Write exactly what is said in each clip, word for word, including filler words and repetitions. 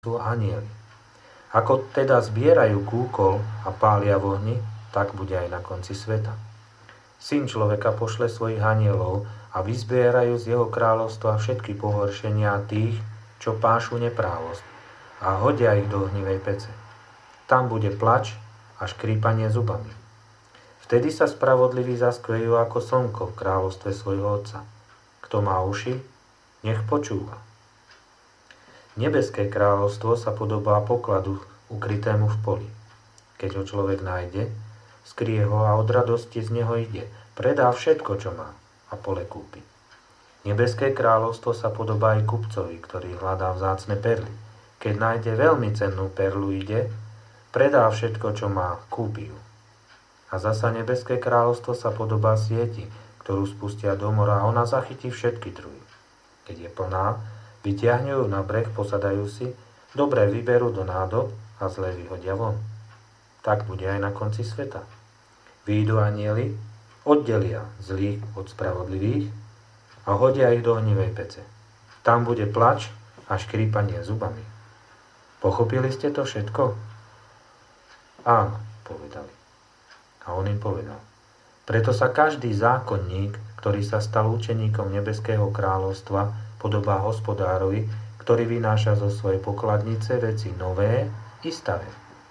sú anjeli. Ako teda zbierajú kúkol a pália v ohni, tak bude aj na konci sveta. Syn človeka pošle svojich anjelov a vyzbierajú z jeho kráľovstva všetky pohoršenia tých, čo pášu neprávosť, a hodia ich do ohnivej pece. Tam bude plač a škrípanie zubami. Vtedy sa spravodliví zaskvejú ako slnko v kráľovstve svojho Otca. Kto má uši, nech počúva. Nebeské kráľovstvo sa podobá pokladu ukrytému v poli. Keď ho človek nájde, skrie ho a od radosti z neho ide. Predá všetko, čo má, a pole kúpi. Nebeské kráľovstvo sa podobá aj kupcovi, ktorý hľadá vzácne perly. Keď nájde veľmi cennú perlu, ide, predá všetko, čo má, kúpi ju. A zasa nebeské kráľovstvo sa podobá sieti, ktorú spustia do mora a ona zachytí všetky druhy. Keď je plná, vytiahnu ju na breh, posadajú si, dobre vyberú do nádob a zlé vyhodia von. Tak bude aj na konci sveta. Výjdu anjeli, oddelia zlých od spravodlivých a hodia ich do ohnivej pece. Tam bude plač a škrípanie zubami. Pochopili ste to všetko? Áno, povedali. A on im povedal. Preto sa každý zákonník, ktorý sa stal učeníkom nebeského kráľovstva, podobá hospodárovi, ktorý vynáša zo svojej pokladnice veci nové i staré.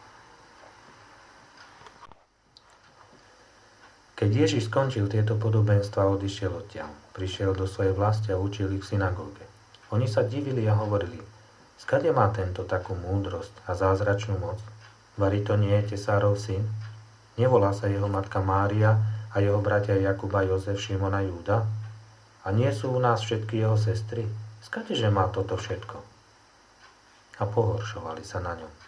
Keď Ježiš skončil tieto podobenstva, odišiel odtiaľ. Prišiel do svojej vlasti a učil ich v synagóge. Oni sa divili a hovorili, skade má tento takú múdrosť a zázračnú moc? Vari to nie je Tesárov syn? Nevolá sa jeho matka Mária a jeho bratia Jakub a Jozef, Šimon a Júda? A nie sú u nás všetky jeho sestry? Skadeže má toto všetko? A pohoršovali sa na ňom.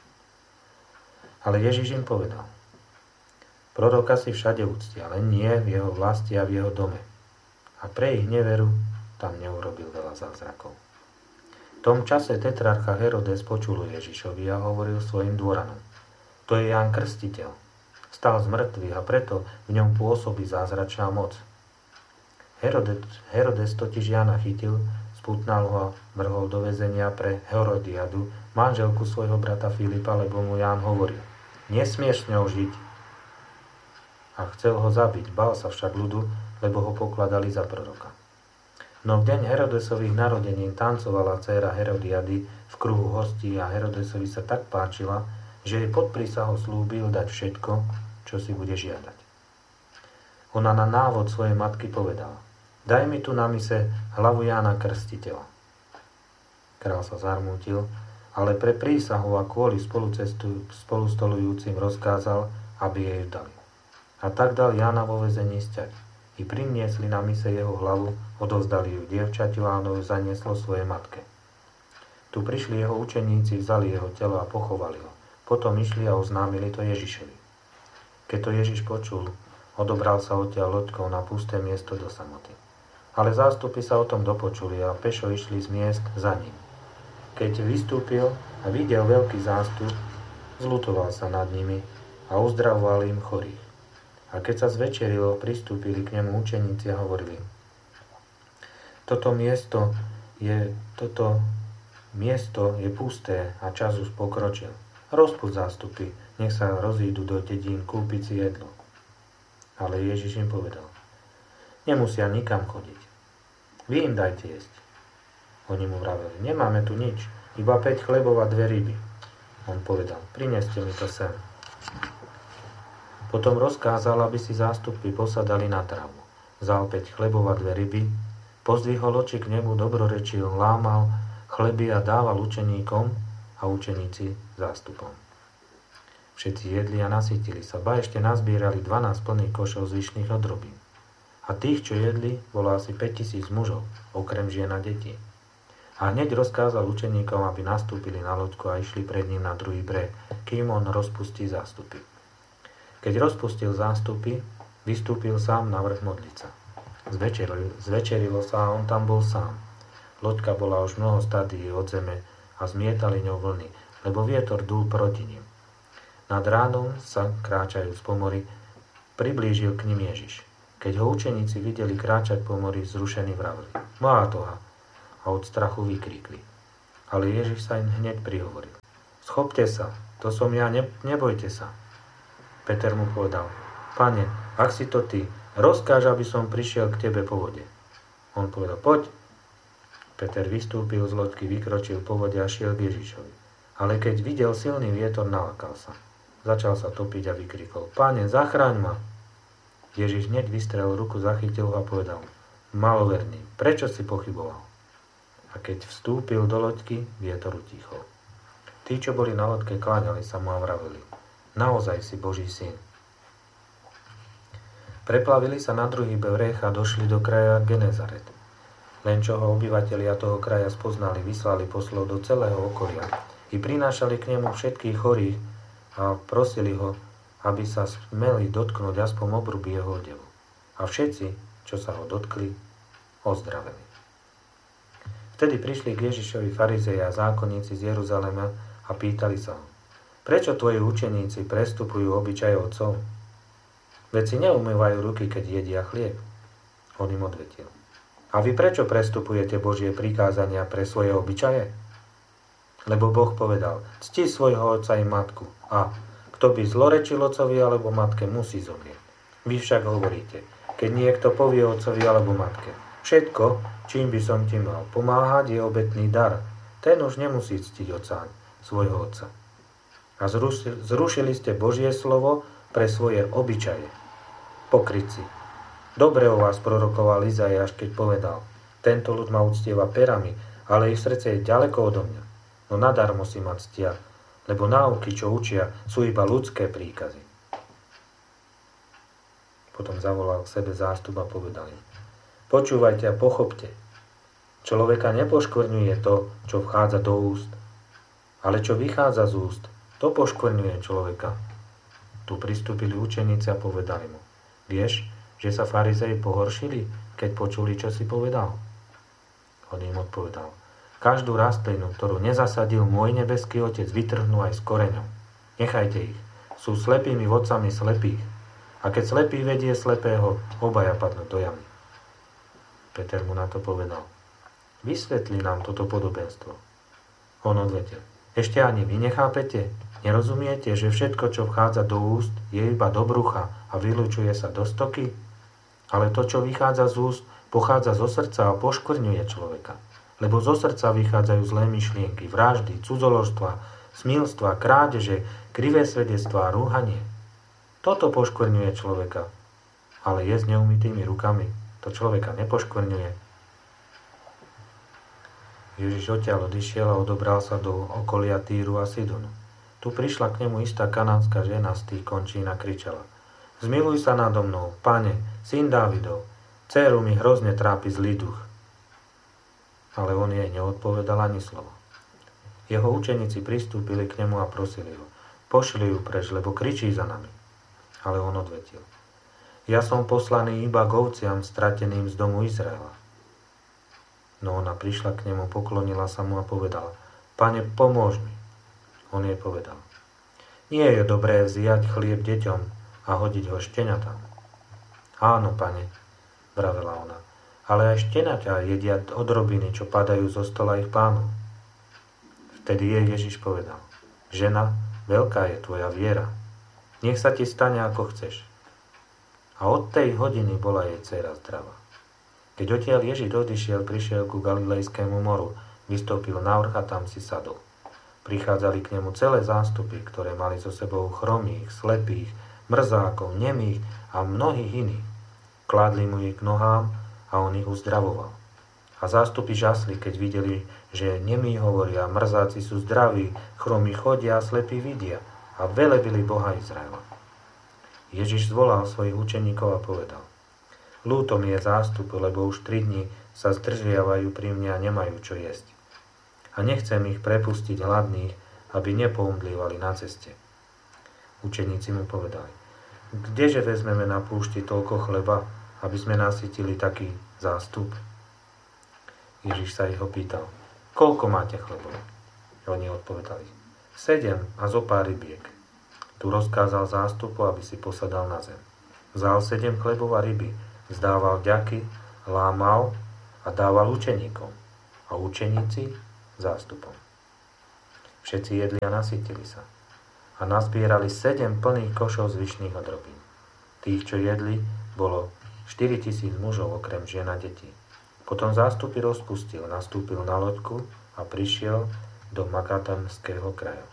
Ale Ježiš im povedal, proroka si všade uctia, len nie v jeho vlasti a v jeho dome. A pre ich neveru tam neurobil veľa zázrakov. V tom čase tetrarcha Herodes počul Ježišovi a hovoril svojim dôranom, to je Ján Krstiteľ. Stal z mŕtvych a preto v ňom pôsobí zázračná moc. Herodes, Herodes totiž Jána chytil, spútnal ho a vrhol do väzenia pre Herodiadu, manželku svojho brata Filipa, lebo mu Ján hovoril, nesmieš s ňou žiť. A chcel ho zabiť, bál sa však ľudu, lebo ho pokladali za proroka. No v deň Herodesových narodenín tancovala dcéra Herodiady v kruhu hostí a Herodesovi sa tak páčila, že jej pod prísahou slúbil dať všetko, čo si bude žiadať. Ona na návod svojej matky povedala, daj mi tu na mise hlavu Jána Krstiteľa. Král sa zarmútil, ale pre prísahu a kvôli spolustolujúcim rozkázal, aby jej dali. A tak dal Jána vo väzení sťať. I priniesli na mise jeho hlavu, odovzdali ju dievčaťu a ono ju zanieslo svojej matke. Tu prišli jeho učeníci, vzali jeho telo a pochovali ho. Potom išli a oznámili to Ježišovi. Keď to Ježiš počul, odobral sa odtiaľ loďkou na pusté miesto do samoty. Ale zástupy sa o tom dopočuli a pešo išli z miest za ním. Keď vystúpil a videl veľký zástup, zľutoval sa nad nimi a uzdravoval im chorých. A keď sa zvečerilo, pristúpili k nemu učeníci a hovorili, toto miesto je, toto miesto je pusté a čas už pokročil. Rozpusť zástupy, nech sa rozídu do dedín kúpiť si jedlo. Ale Ježiš im povedal, nemusia nikam chodiť. Vy im dajte jesť. Oni mu vraveli, nemáme tu nič, iba päť chlebov a dve ryby. On povedal, prineste mi to sem. Potom rozkázal, aby si zástupy posadali na trávu. Vzal päť chlebov a dve ryby, pozdvihol oči k nebu, dobrorečil, lámal chleby a dával učeníkom a učeníci zástupom. Všetci jedli a nasytili sa, ba ešte nazbierali dvanásť plných košov zvyšných odrobín. A tých, čo jedli, bolo asi päťtisíc mužov, okrem žien a detí. A hneď rozkázal učeníkom, aby nastúpili na loďku a išli pred ním na druhý breh, kým on rozpustí zástupy. Keď rozpustil zástupy, vystúpil sám na vrch modliť sa. Zvečerilo, zvečerilo sa a on tam bol sám. Loďka bola už mnoho stádií od zeme a zmietali ňou vlny, lebo vietor dúl proti nim. Nad ránom sa, kráčajúc po mori, priblížil k nim Ježiš. Keď ho učeníci videli kráčať po mori, zrušení vraveli, Mátoha, a od strachu vykríkli. Ale Ježiš sa im hneď prihovoril. Schopte sa, to som ja, ne, nebojte sa. Peter mu povedal, Pane, ak si to ty, rozkáž, aby som prišiel k tebe po vode. On povedal, poď. Peter vystúpil z loďky, vykročil po vode a šiel k Ježišovi. Ale keď videl silný vietor, nalakal sa. Začal sa topiť a vykrikol, Pane, zachráň ma. Ježiš hneď vystrel ruku, zachytil ho a povedal, maloverný, prečo si pochyboval? A keď vstúpil do loďky, vietor utichol. Tí, čo boli na loďke, kláňali sa mu a vraveli, naozaj si Boží syn. Preplavili sa na druhý breh a došli do kraja Genezaret. Len čo ho obyvatelia toho kraja spoznali, vyslali poslov do celého okolia i prinášali k nemu všetkých chorých a prosili ho, aby sa smeli dotknúť aspoň obruby jeho odevu. A všetci, čo sa ho dotkli, ozdraveli. Vtedy prišli k Ježišovi farizeji a zákonníci z Jeruzalema a pýtali sa ho, prečo tvoji učeníci prestupujú obyčaje otcov? Veď si neumývajú ruky, keď jedia chlieb. On im odvetil. A vy prečo prestupujete Božie prikázania pre svoje obyčaje? Lebo Boh povedal, cti svojho otca i matku a kto by zlorečil otcovi alebo matke, musí zomrieť. Vy však hovoríte, keď niekto povie otcovi alebo matke, všetko, čím by som ti mal pomáhať, je obetný dar. Ten už nemusí ctiť otca, svojho otca. A zrušili ste Božie slovo pre svoje obyčaje. Pokrytci. Dobre o vás prorokoval Izaiáš, keď povedal, tento ľud ma uctieva perami, ale ich srdce je ďaleko odo mňa. No nadarmo si ma ctia, lebo náuky, čo učia, sú iba ľudské príkazy. Potom zavolal k sebe zástup a povedal im, počúvajte a pochopte. Človeka nepoškvrňuje to, čo vchádza do úst, ale čo vychádza z úst, to poškvrňuje človeka. Tu pristúpili učeníci a povedali mu, vieš, že sa farizei pohoršili, keď počuli, čo si povedal? On im odpovedal, každú rastlinu, ktorú nezasadil môj nebeský Otec, vytrhnú aj s koreňom. Nechajte ich, sú slepými vodcami slepých. A keď slepý vedie slepého, obaja padnú do jamy. Peter mu na to povedal, vysvetli nám toto podobenstvo. On odvetil, ešte ani vy nechápete? Nerozumiete, že všetko, čo vchádza do úst, je iba do brucha a vylučuje sa do stoky? Ale to, čo vychádza z úst, pochádza zo srdca a poškvrňuje človeka. Lebo zo srdca vychádzajú zlé myšlienky, vraždy, cudzoložstva, smilstva, krádeže, krivé svedectvá a rúhanie. Toto poškvrňuje človeka. Ale jesť neumytými rukami, to človeka nepoškvrňuje. Ježiš odtiaľ odišiel a odobral sa do okolia Týru a Sidonu. Tu prišla k nemu istá kanánska žena z tých končín a kričala, zmiluj sa nado mnou, Pane, syn Dávidov, dcéru mi hrozne trápi zlý duch. Ale on jej neodpovedal ani slovo. Jeho učeníci pristúpili k nemu a prosili ho, pošli ju preč, lebo kričí za nami. Ale on odvetil, ja som poslaný iba k ovciam strateným z domu Izraela. No ona prišla k nemu, poklonila sa mu a povedala, Pane, pomôž mi. On jej povedal, nie je dobré vziať chlieb deťom a hodiť ho šteniatám. Áno, pane, vravela ona, ale aj šteniatá jedia odrobiny, čo padajú zo stola ich pánov. Vtedy jej Ježiš povedal, žena, veľká je tvoja viera, nech sa ti stane ako chceš. A od tej hodiny bola jej dcéra zdravá. Keď odtiaľ Ježiš odišiel, prišiel ku Galilejskému moru, vystúpil na vrch a tam si sadol. Prichádzali k nemu celé zástupy, ktoré mali so sebou chromých, slepých, mrzákov, nemých a mnohých iných. Kládli mu ich k nohám a on ich uzdravoval. A zástupy žasli, keď videli, že nemí hovoria, mrzáci sú zdraví, chromí chodia a slepí vidia a velebili Boha Izraela. Ježiš zvolal svojich učeníkov a povedal, ľúto mi je zástupu, lebo už tri dni sa zdržiavajú pri mne a nemajú čo jesť. A nechcem ich prepustiť hladných, aby nepoumdlívali na ceste. Učeníci mu povedali, kdeže vezmeme na púšti toľko chleba, aby sme nasytili taký zástup? Ježiš sa ich opýtal, koľko máte chlebov? Oni odpovedali, sedem a zo pár rybiek. Tu rozkázal zástupu, aby si posadal na zem. Vzal sedem chlebov a ryby, vzdával vďaky, lámal a dával učeníkom. A učeníci zástupom. Všetci jedli a nasytili sa. A nazbierali sedem plných košov zvyšných odrobín. Tých, čo jedli, bolo štyri tisíc mužov okrem žien a detí. Potom zástupy rozpustil, nastúpil na loďku a prišiel do Magadanského kraja.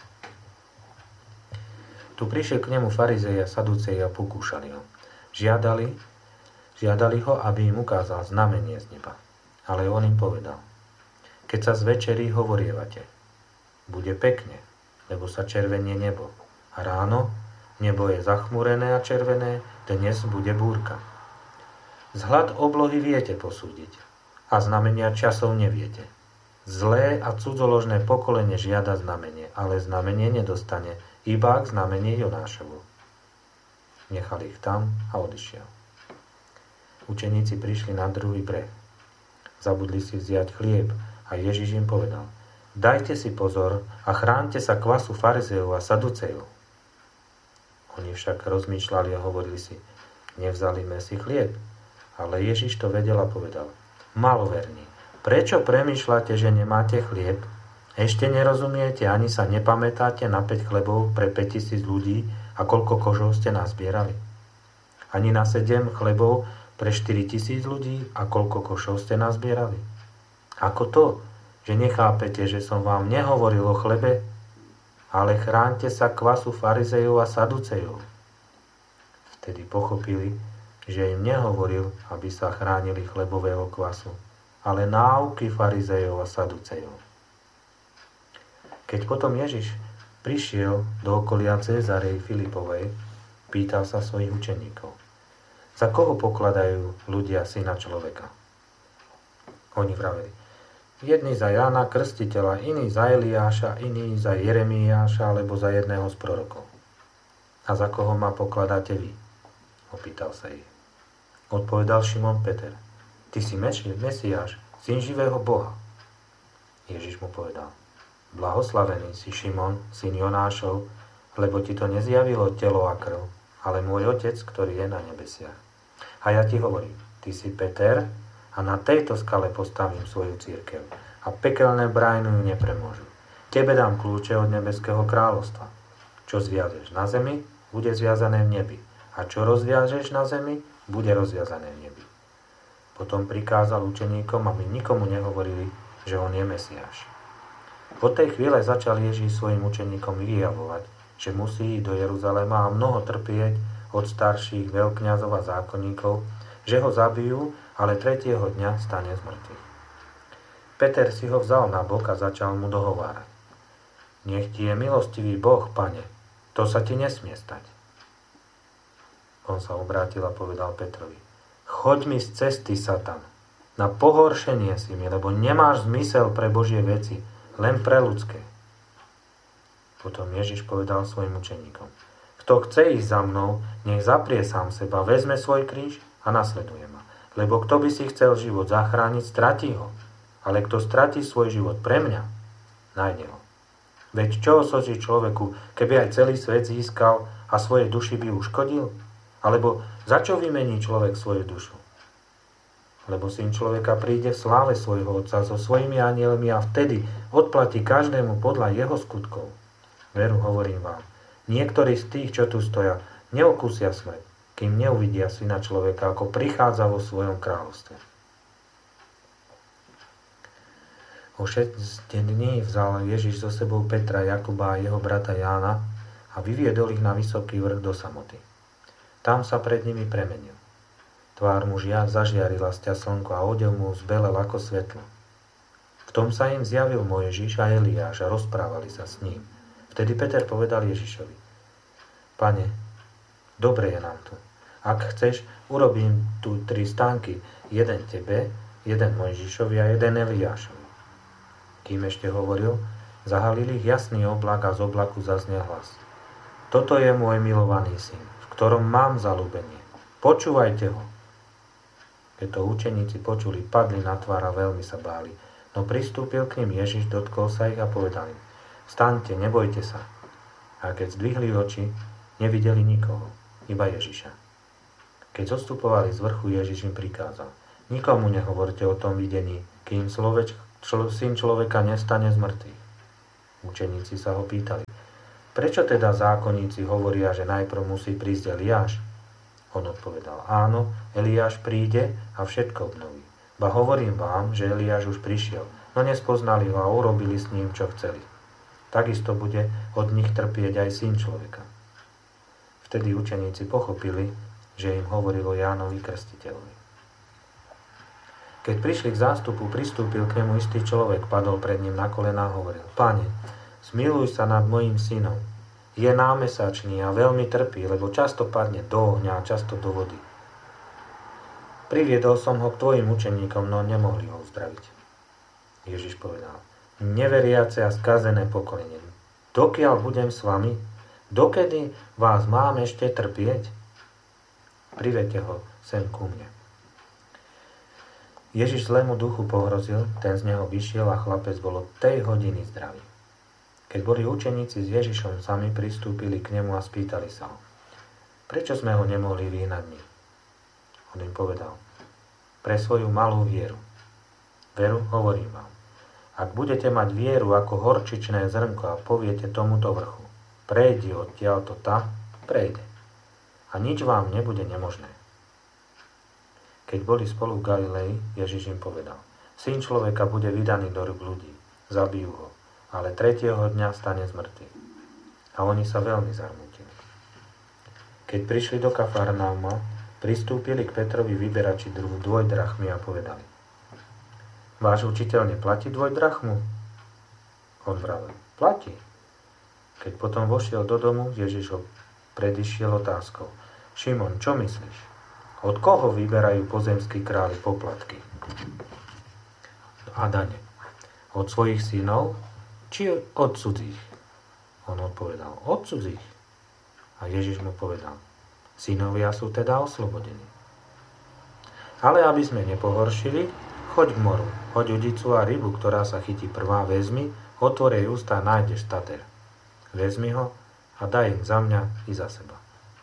Tu prišiel k nemu farizeji a saduceji a pokúšali ho. Žiadali, žiadali ho, aby im ukázal znamenie z neba. Ale on im povedal: keď sa zvečerí hovorievate, bude pekne, lebo sa červenie nebo. A ráno nebo je zachmurené a červené, dnes bude búrka. Zhľad oblohy viete posúdiť a znamenia časov neviete. Zlé a cudzoložné pokolenie žiada znamenie, ale znamenie nedostane, iba k znamenie Jonášovu. Nechal ich tam a odišiel. Učeníci prišli na druhý breh. Zabudli si vziať chlieb a Ježiš im povedal: dajte si pozor a chránte sa kvasu farizejov a saducejov. Oni však rozmýšľali a hovorili si: nevzali sme si chlieb. Ale Ježiš to vedel a povedal: maloverní, prečo premýšľate, že nemáte chlieb? Ešte nerozumiete, ani sa nepamätáte na päť chlebov pre päťtisíc ľudí a koľko kožov ste nazbierali? Ani na sedem chlebov pre štyritisíc ľudí a koľko košov ste nazbierali? Ako to, že nechápete, že som vám nehovoril o chlebe, ale chránte sa kvasu farizejov a saducejov? Vtedy pochopili, že im nehovoril, aby sa chránili chlebového kvasu, ale náuky farizejov a saducejov. Keď potom Ježiš prišiel do okolia Cézarei Filipovej, pýtal sa svojich učeníkov: za koho pokladajú ľudia syna človeka? Oni vraveli: jedni za Jána Krstiteľa, iní za Eliáša, iní za Jeremiáša alebo za jedného z prorokov. A za koho ma pokladáte vy? Opýtal sa ich. Odpovedal Šimon Peter: ty si Mesiáš, syn živého Boha. Ježiš mu povedal: blahoslavený si Šimon, syn Jonášov, lebo ti to nezjavilo telo a krv, ale môj Otec, ktorý je na nebesiach. A ja ti hovorím: ty si Peter a na tejto skale postavím svoju cirkev a pekelné brány ju nepremôžu. Tebe dám kľúče od nebeského kráľovstva. Čo zviažeš na zemi, bude zviazané v nebi, a čo rozviažeš na zemi, bude rozviazané v nebi. Potom prikázal učeníkom, aby nikomu nehovorili, že on je Mesiáš. Od tej chvíle začal Ježíš svojim učeníkom vyjavovať, že musí ísť do Jeruzalema a mnoho trpieť od starších veľkňazov a zákonníkov, že ho zabijú, ale tretieho dňa stane z mŕtvych. Peter si ho vzal na bok a začal mu dohovárať: nech ti je milostivý Boh, Pane, to sa ti nesmie stať. On sa obrátil a povedal Petrovi: choď mi z cesty, Satan, na pohoršenie si mi, lebo nemáš zmysel pre Božie veci, len pre ľudské. Potom Ježiš povedal svojim učeníkom: kto chce ísť za mnou, nech zaprie sám seba, vezme svoj kríž a nasleduje ma. Lebo kto by si chcel život zachrániť, stratí ho. Ale kto stratí svoj život pre mňa, nájde ho. Veď čo osoží človeku, keby aj celý svet získal a svoje duši by uškodil? Alebo za čo vymení človek svoju dušu? Lebo Syn človeka príde v sláve svojho Otca so svojimi anielmi a vtedy odplatí každému podľa jeho skutkov. Veru, hovorím vám, niektorí z tých, čo tu stoja, neokúsia smrť, kým neuvidia Syna človeka, ako prichádza vo svojom kráľovstve. O šesť dní vzal Ježiš so sebou Petra, Jakuba a jeho brata Jána a vyviedol ich na vysoký vrch do samoty. Tam sa pred nimi premenil. Tvár mu žia zažiarila sťa slnko a odev mu zbelel ako svetlo. V tom sa im zjavil Mojžiš a Eliáš a rozprávali sa s ním. Vtedy Peter povedal Ježišovi: Pane, dobre je nám tu. Ak chceš, urobím tu tri stánky, jeden tebe, jeden Mojžišovi a jeden Eliášovi. Kým ešte hovoril, zahalil ich jasný oblak a z oblaku zaznel hlas: Toto je môj milovaný syn, v ktorom mám zaľúbenie. Počúvajte ho. Keď to učeníci počuli, padli na tvár a veľmi sa báli. No pristúpil k nim Ježiš, dotkol sa ich a povedal im: Vstaňte, nebojte sa. A keď zdvihli oči, nevideli nikoho, iba Ježiša. Keď zostupovali z vrchu, Ježiš im prikázal: Nikomu nehovorte o tom videní, kým sloveč, člo, syn človeka nestane z mŕtvych. Učeníci sa ho pýtali: Prečo teda zákonníci hovoria, že najprv musí prísť Eliáš? On odpovedal: Áno, Eliáš príde a všetko obnoví. Ba hovorím vám, že Eliáš už prišiel, no nespoznali ho a urobili s ním, čo chceli. Takisto bude od nich trpieť aj Syn človeka. Vtedy učeníci pochopili, že im hovoril o Jánovi Krstiteľovi. Keď prišli k zástupu, pristúpil k nemu istý človek, padol pred ním na kolená a hovoril: Pane, zmiluj sa nad mojím synom. Je námesačný a veľmi trpí, lebo často padne do ohňa a často do vody. Priviedol som ho k tvojim učeníkom, no nemohli ho uzdraviť. Ježiš povedal: Neveriace a skazené pokolenie, dokiaľ budem s vami, dokedy vás mám ešte trpieť? Privedte ho sem ku mne. Ježiš zlému duchu pohrozil, ten z neho vyšiel a chlapec bol od tej hodiny zdravý. Keď boli učeníci s Ježišom sami, pristúpili k nemu a spýtali sa ho: Prečo sme ho nemohli vyhnať my? On im povedal: Pre svoju malú vieru. Veru, hovorím vám, ak budete mať vieru ako horčičné zrnko a poviete tomuto vrchu: Prejdi odtiaľto tam, prejde. A nič vám nebude nemožné. Keď boli spolu v Galilei, Ježiš im povedal: Syn človeka bude vydaný do rúk ľudí, zabijú ho, ale tretieho dňa stane z mŕtvych. A oni sa veľmi zarmútili. Keď prišli do Kafarnauma, pristúpili k Petrovi vyberači dvojdrachmy a povedali: Váš učiteľ neplatí dvojdrachmu? On vravel: Platí. Keď potom vošiel do domu, Ježiš ho predišiel otázkou: Šimon, čo myslíš? Od koho vyberajú pozemskí králi poplatky a dane? Od svojich synov, či od cudzích? On odpovedal: Od cudzích. A Ježiš mu povedal: Synovia sú teda oslobodení. Ale aby sme nepohoršili, choď k moru, hoď udicu a rybu, ktorá sa chytí prvá, vezmi, otvorej ústa a nájdeš stater. Vezmi ho a daj im za mňa i za seba.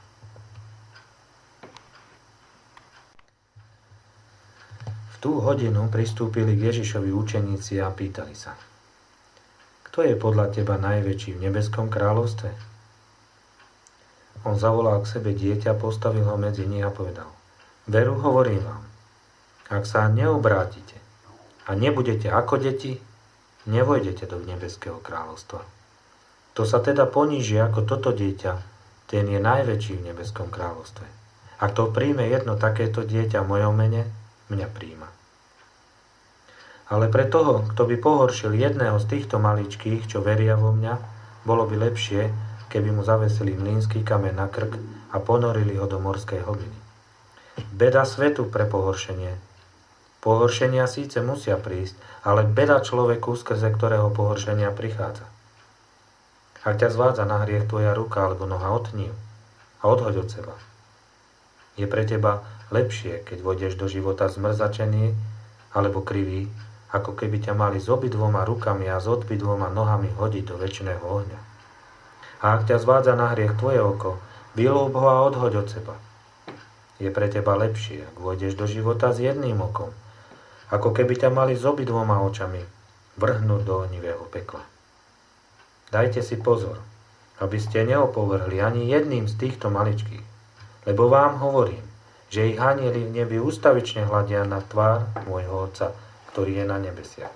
V tú hodinu pristúpili k Ježišovi učeníci a pýtali sa: Kto je podľa teba najväčší v nebeskom kráľovstve? On zavolal k sebe dieťa, postavil ho medzi nich a povedal: Veru, hovorím vám, ak sa neobrátite a nebudete ako deti, nevojdete do nebeského kráľovstva. To sa teda poníži ako toto dieťa, ten je najväčší v nebeskom kráľovstve. Ak to príjme jedno takéto dieťa v mojom mene, mňa príjma. Ale pre toho, kto by pohoršil jedného z týchto maličkých, čo veria vo mňa, bolo by lepšie, keby mu zavesili mlynský kameň na krk a ponorili ho do morskej hlbiny. Beda svetu pre pohoršenie. Pohoršenia síce musia prísť, ale beda človeku, skrze ktorého pohoršenia prichádza. Ak ťa zvádza na hriech tvoja ruka alebo noha, otni ju a odhoď od seba. Je pre teba lepšie, keď vojdeš do života zmrzačený alebo krivý, ako keby ťa mali s obidvoma rukami a s obidvoma nohami hodiť do večného ohňa. A ak ťa zvádza na hriech tvoje oko, vylúb ho a odhoď od seba. Je pre teba lepšie, ak vojdeš do života s jedným okom, ako keby ťa mali s obidvoma očami vrhnúť do ohnivého pekla. Dajte si pozor, aby ste neopovrhli ani jedným z týchto maličkých, lebo vám hovorím, že ich anjeli v nebi ustavične hľadia na tvár môjho Otca, ktorý je na nebesiach.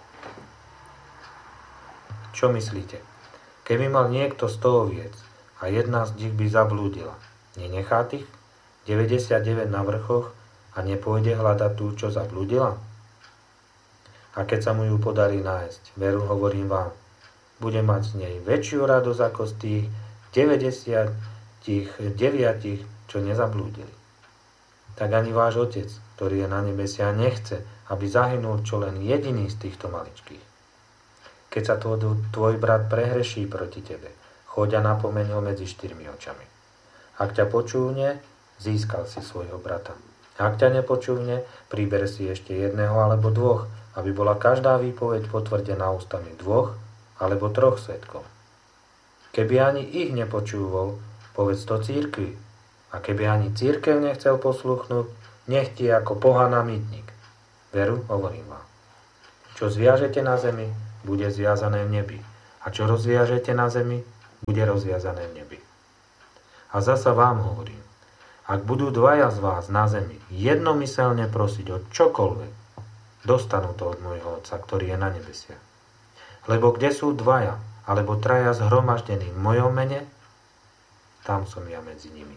Čo myslíte? Keby mal niekto sto oviec a jedna z nich by zablúdila, nenechá tých deväťdesiatdeväť na vrchoch a nepôjde hľadať tú, čo zablúdila? A keď sa mu ju podarí nájsť, veru, hovorím vám, bude mať z nej väčšiu radosť ako z tých deväťdesiatdeväť, čo nezablúdili. Tak ani váš Otec, ktorý je na nebesiach, nechce, aby zahynul čo len jediný z týchto maličkých. Keď sa tvoj, tvoj brat prehreší proti tebe, choď a napomeň ho medzi štyrmi očami. Ak ťa počúvne, získal si svojho brata. Ak ťa nepočúvne, priber si ešte jedného alebo dvoch, aby bola každá výpoveď potvrdená ústami dvoch alebo troch svedkov. Keby ani ich nepočúvol, povedz to cirkvi. A keby ani cirkev nechcel posluchnúť, nech ti ako pohana mýtnik. Veru, hovorím vám. Čo zviažete na zemi, bude zviazané v nebi. A čo rozviažete na zemi, bude rozviazané v nebi. A zasa vám hovorím, ak budú dvaja z vás na zemi jednomyselne prosiť o čokoľvek, dostanú to od môjho Otca, ktorý je na nebesiach. Lebo kde sú dvaja, alebo traja zhromaždení v mojom mene, tam som ja medzi nimi.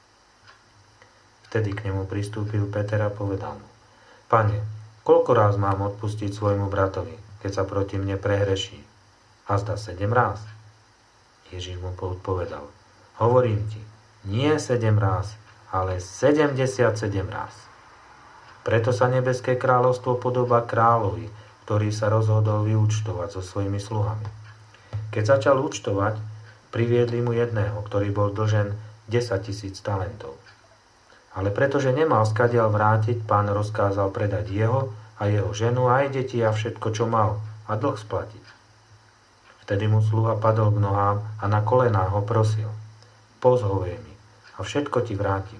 Vtedy k nemu pristúpil Peter a povedal mu, Pane, koľko ráz mám odpustiť svojmu bratovi, keď sa proti mne prehreší? A zdá sedem ráz. Ježiš mu odpovedal, hovorím ti, nie sedem ráz, ale sedemdesiatsedem ráz. Preto sa nebeské kráľovstvo podobá kráľovi, ktorý sa rozhodol vyúčtovať so svojimi sluhami. Keď začal účtovať, priviedli mu jedného, ktorý bol dlžen desaťtisíc talentov. Ale pretože nemal skadiaľ vrátiť, pán rozkázal predať jeho a jeho ženu, aj deti a všetko, čo mal, a dlh splatiť. Vtedy mu sluha padol k nohám a na kolená ho prosil, pozhovej mi a všetko ti vrátim.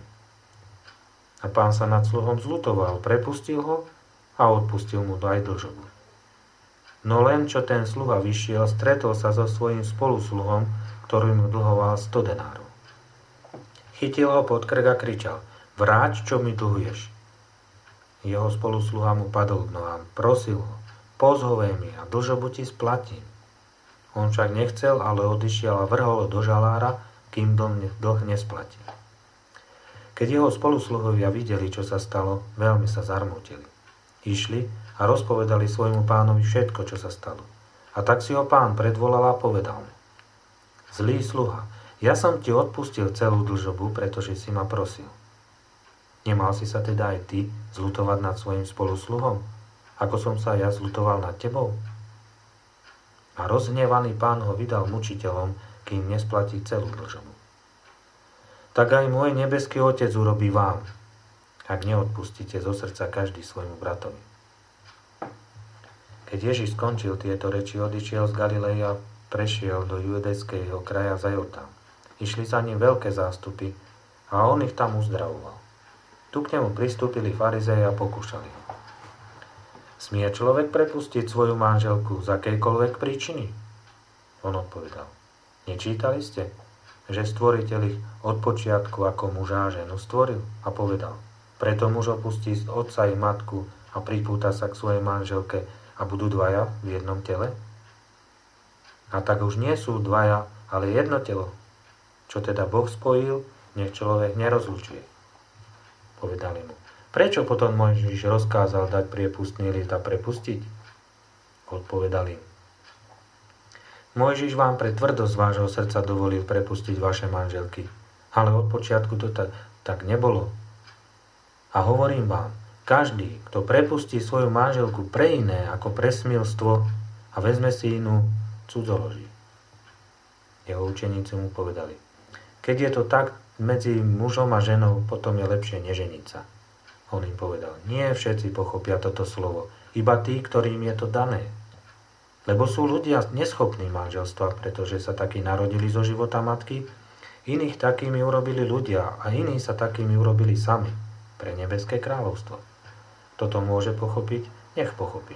A pán sa nad sluhom zľutoval, prepustil ho a odpustil mu aj dlžobu. No len čo ten sluha vyšiel, stretol sa so svojím spolusluhom, ktorý mu dlhoval sto denárov. Chytil ho pod krk a kričal, vráť, čo mi dlhuješ. Jeho spolusluha mu padol k nohám, prosil ho, pozhovej mi a dlžobu ti splatím. On však nechcel, ale odišiel a vrhol ho do žalára, kým dlh nesplatí. Keď jeho spolusluhovia videli, čo sa stalo, veľmi sa zarmútili. Išli a rozpovedali svojmu pánovi všetko, čo sa stalo. A tak si ho pán predvolal a povedal mu, zlý sluha, ja som ti odpustil celú dlžobu, pretože si ma prosil. Nemal si sa teda aj ty zľutovať nad svojim spolusluhom, ako som sa ja zľutoval nad tebou? A rozhnevaný pán ho vydal mučiteľom, kým nesplatí celú dlžobu. Tak aj môj nebeský Otec urobí vám, ak neodpustíte zo srdca každý svojmu bratovi. Keď Ježiš skončil tieto reči, odišiel z Galilei a prešiel do judejského kraja za Jordán. Išli za ním veľké zástupy a on ich tam uzdravoval. Tu k nemu pristúpili farizei a pokúšali ho. Smie človek prepustiť svoju manželku z akejkoľvek príčiny? On odpovedal, nečítali ste, že stvoriteľ ich od počiatku ako muža a ženu stvoril a povedal, preto muž opustí otca i matku a pripúta sa k svojej manželke a budú dvaja v jednom tele? A tak už nie sú dvaja, ale jedno telo. Čo teda Boh spojil, nech človek nerozlučuje. Povedali mu, prečo potom Mojžiš rozkázal dať priepustný list a prepustiť? Odpovedali im, Mojžiš vám pre tvrdosť vášho srdca dovolil prepustiť vaše manželky, ale od počiatku to tak, tak nebolo. A hovorím vám, každý, kto prepustí svoju manželku pre iné ako pre smilstvo a vezme si inú, cudzoloží. Jeho učeníci mu povedali, keď je to tak medzi mužom a ženou, potom je lepšie neženiť sa. On im povedal, nie všetci pochopia toto slovo, iba tí, ktorým je to dané. Lebo sú ľudia neschopní manželstva, pretože sa takí narodili zo života matky, iných takými urobili ľudia a iní sa takými urobili sami pre nebeské kráľovstvo. Toto môže pochopiť, nech pochopí.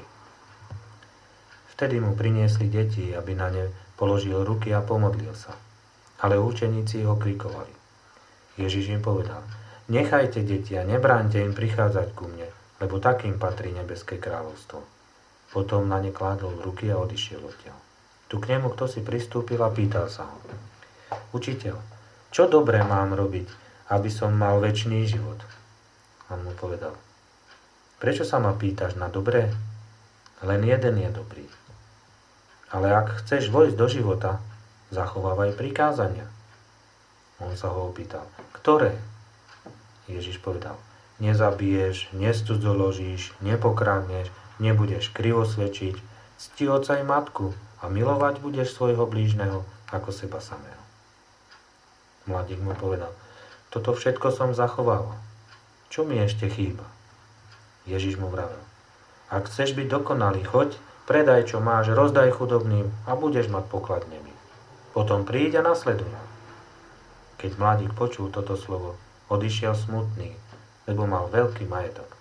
Vtedy mu priniesli deti, aby na ne položil ruky a pomodlil sa. Ale učeníci ho krikovali. Ježiš im povedal, nechajte deti a nebráňte im prichádzať ku mne, lebo takým patrí nebeské kráľovstvo. Potom na ne kládol ruky a odišiel odtiaľ. Tu k nemu kto si pristúpil a pýtal sa ho. Učiteľ, čo dobré mám robiť, aby som mal večný život? On mu povedal, prečo sa ma pýtaš na dobré? Len jeden je dobrý. Ale ak chceš vojsť do života, zachovávaj prikázania. On sa ho opýtal, ktoré? Ježiš povedal, nezabiješ, nescudzoložíš, nepokradneš, nebudeš krivo svedčiť, cti otca i matku a milovať budeš svojho blížneho ako seba samého. Mladík mu povedal, toto všetko som zachoval. Čo mi ešte chýba? Ježiš mu vravel, ak chceš byť dokonalý, choď, predaj čo máš, rozdaj chudobným a budeš mať poklad v nebi. Potom príď a nasleduj. Keď mladík počul toto slovo, odišiel smutný, lebo mal veľký majetok.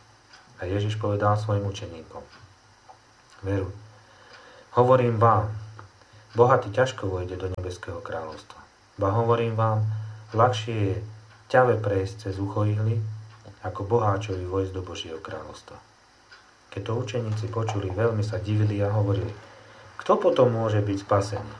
A Ježiš povedal svojim učeníkom, veru, hovorím vám, bohatý ťažko vojde do nebeského kráľovstva. Ba hovorím vám, ľahšie je ťave prejsť cez ucho ihly, ako boháčovi vojsť do Božieho kráľovstva. Keď to učeníci počuli, veľmi sa divili a hovorili, kto potom môže byť spasený?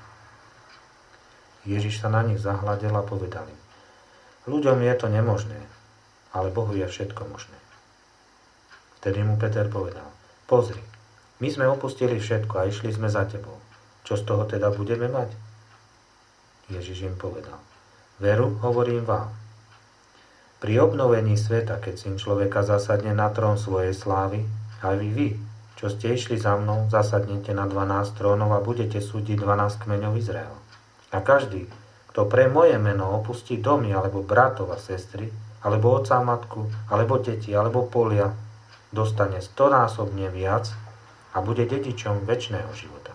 Ježiš sa na nich zahľadel a povedal im, ľuďom je to nemožné, ale Bohu je všetko možné. Vtedy mu Peter povedal, pozri, my sme opustili všetko a išli sme za tebou. Čo z toho teda budeme mať? Ježiš im povedal, veru, hovorím vám. Pri obnovení sveta, keď syn človeka zasadne na trón svojej slávy, aj vy, vy, čo ste išli za mnou, zasadnete na dvanásť trónov a budete súdiť dvanásť kmeňov Izraela. A každý, kto pre moje meno opustí domy, alebo bratov a sestry, alebo otca a matku, alebo deti, alebo polia, dostane stonásobne viac a bude dedičom večného života.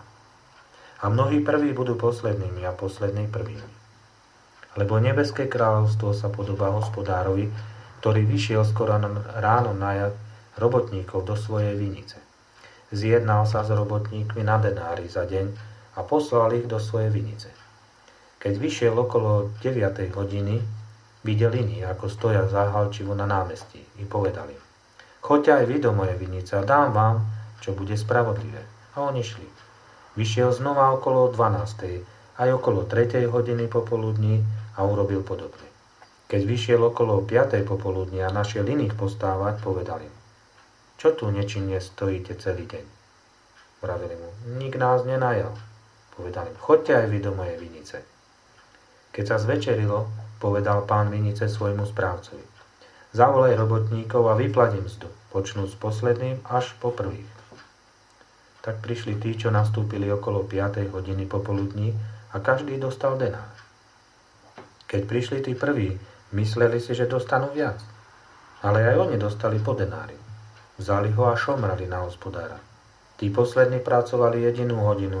A mnohí prví budú poslednými a poslední prvými. Lebo nebeské kráľovstvo sa podobá hospodárovi, ktorý vyšiel skoro ráno najať robotníkov do svojej vinice. Zjednal sa s robotníkmi na denári za deň a poslal ich do svojej vinice. Keď vyšiel okolo deviatej hodiny, videl iní, ako stoja záhalčivo na námestí, i povedali, choďte aj vy do mojej vinice a dám vám, čo bude spravodlivé. A oni šli. Vyšiel znova okolo dvanástej, aj okolo tretej hodiny popoludní a urobil podobne. Keď vyšiel okolo piatej popoludní a našiel iných postávať, povedali, čo tu nečinne stojíte celý deň? Vravili mu, nik nás nenajal. Povedali mu, choďte aj vy do mojej vinice. Keď sa zvečerilo, povedal pán vinice svojmu správcovi, zavolaj robotníkov a vyplať im mzdu, počnúc s posledným až po prvých. Tak prišli tí, čo nastúpili okolo piatej hodiny popoludní a každý dostal denár. Keď prišli tí prví, mysleli si, že dostanú viac. Ale aj oni dostali po denári. Vzali ho a šomrali na hospodára. Tí poslední pracovali jedinú hodinu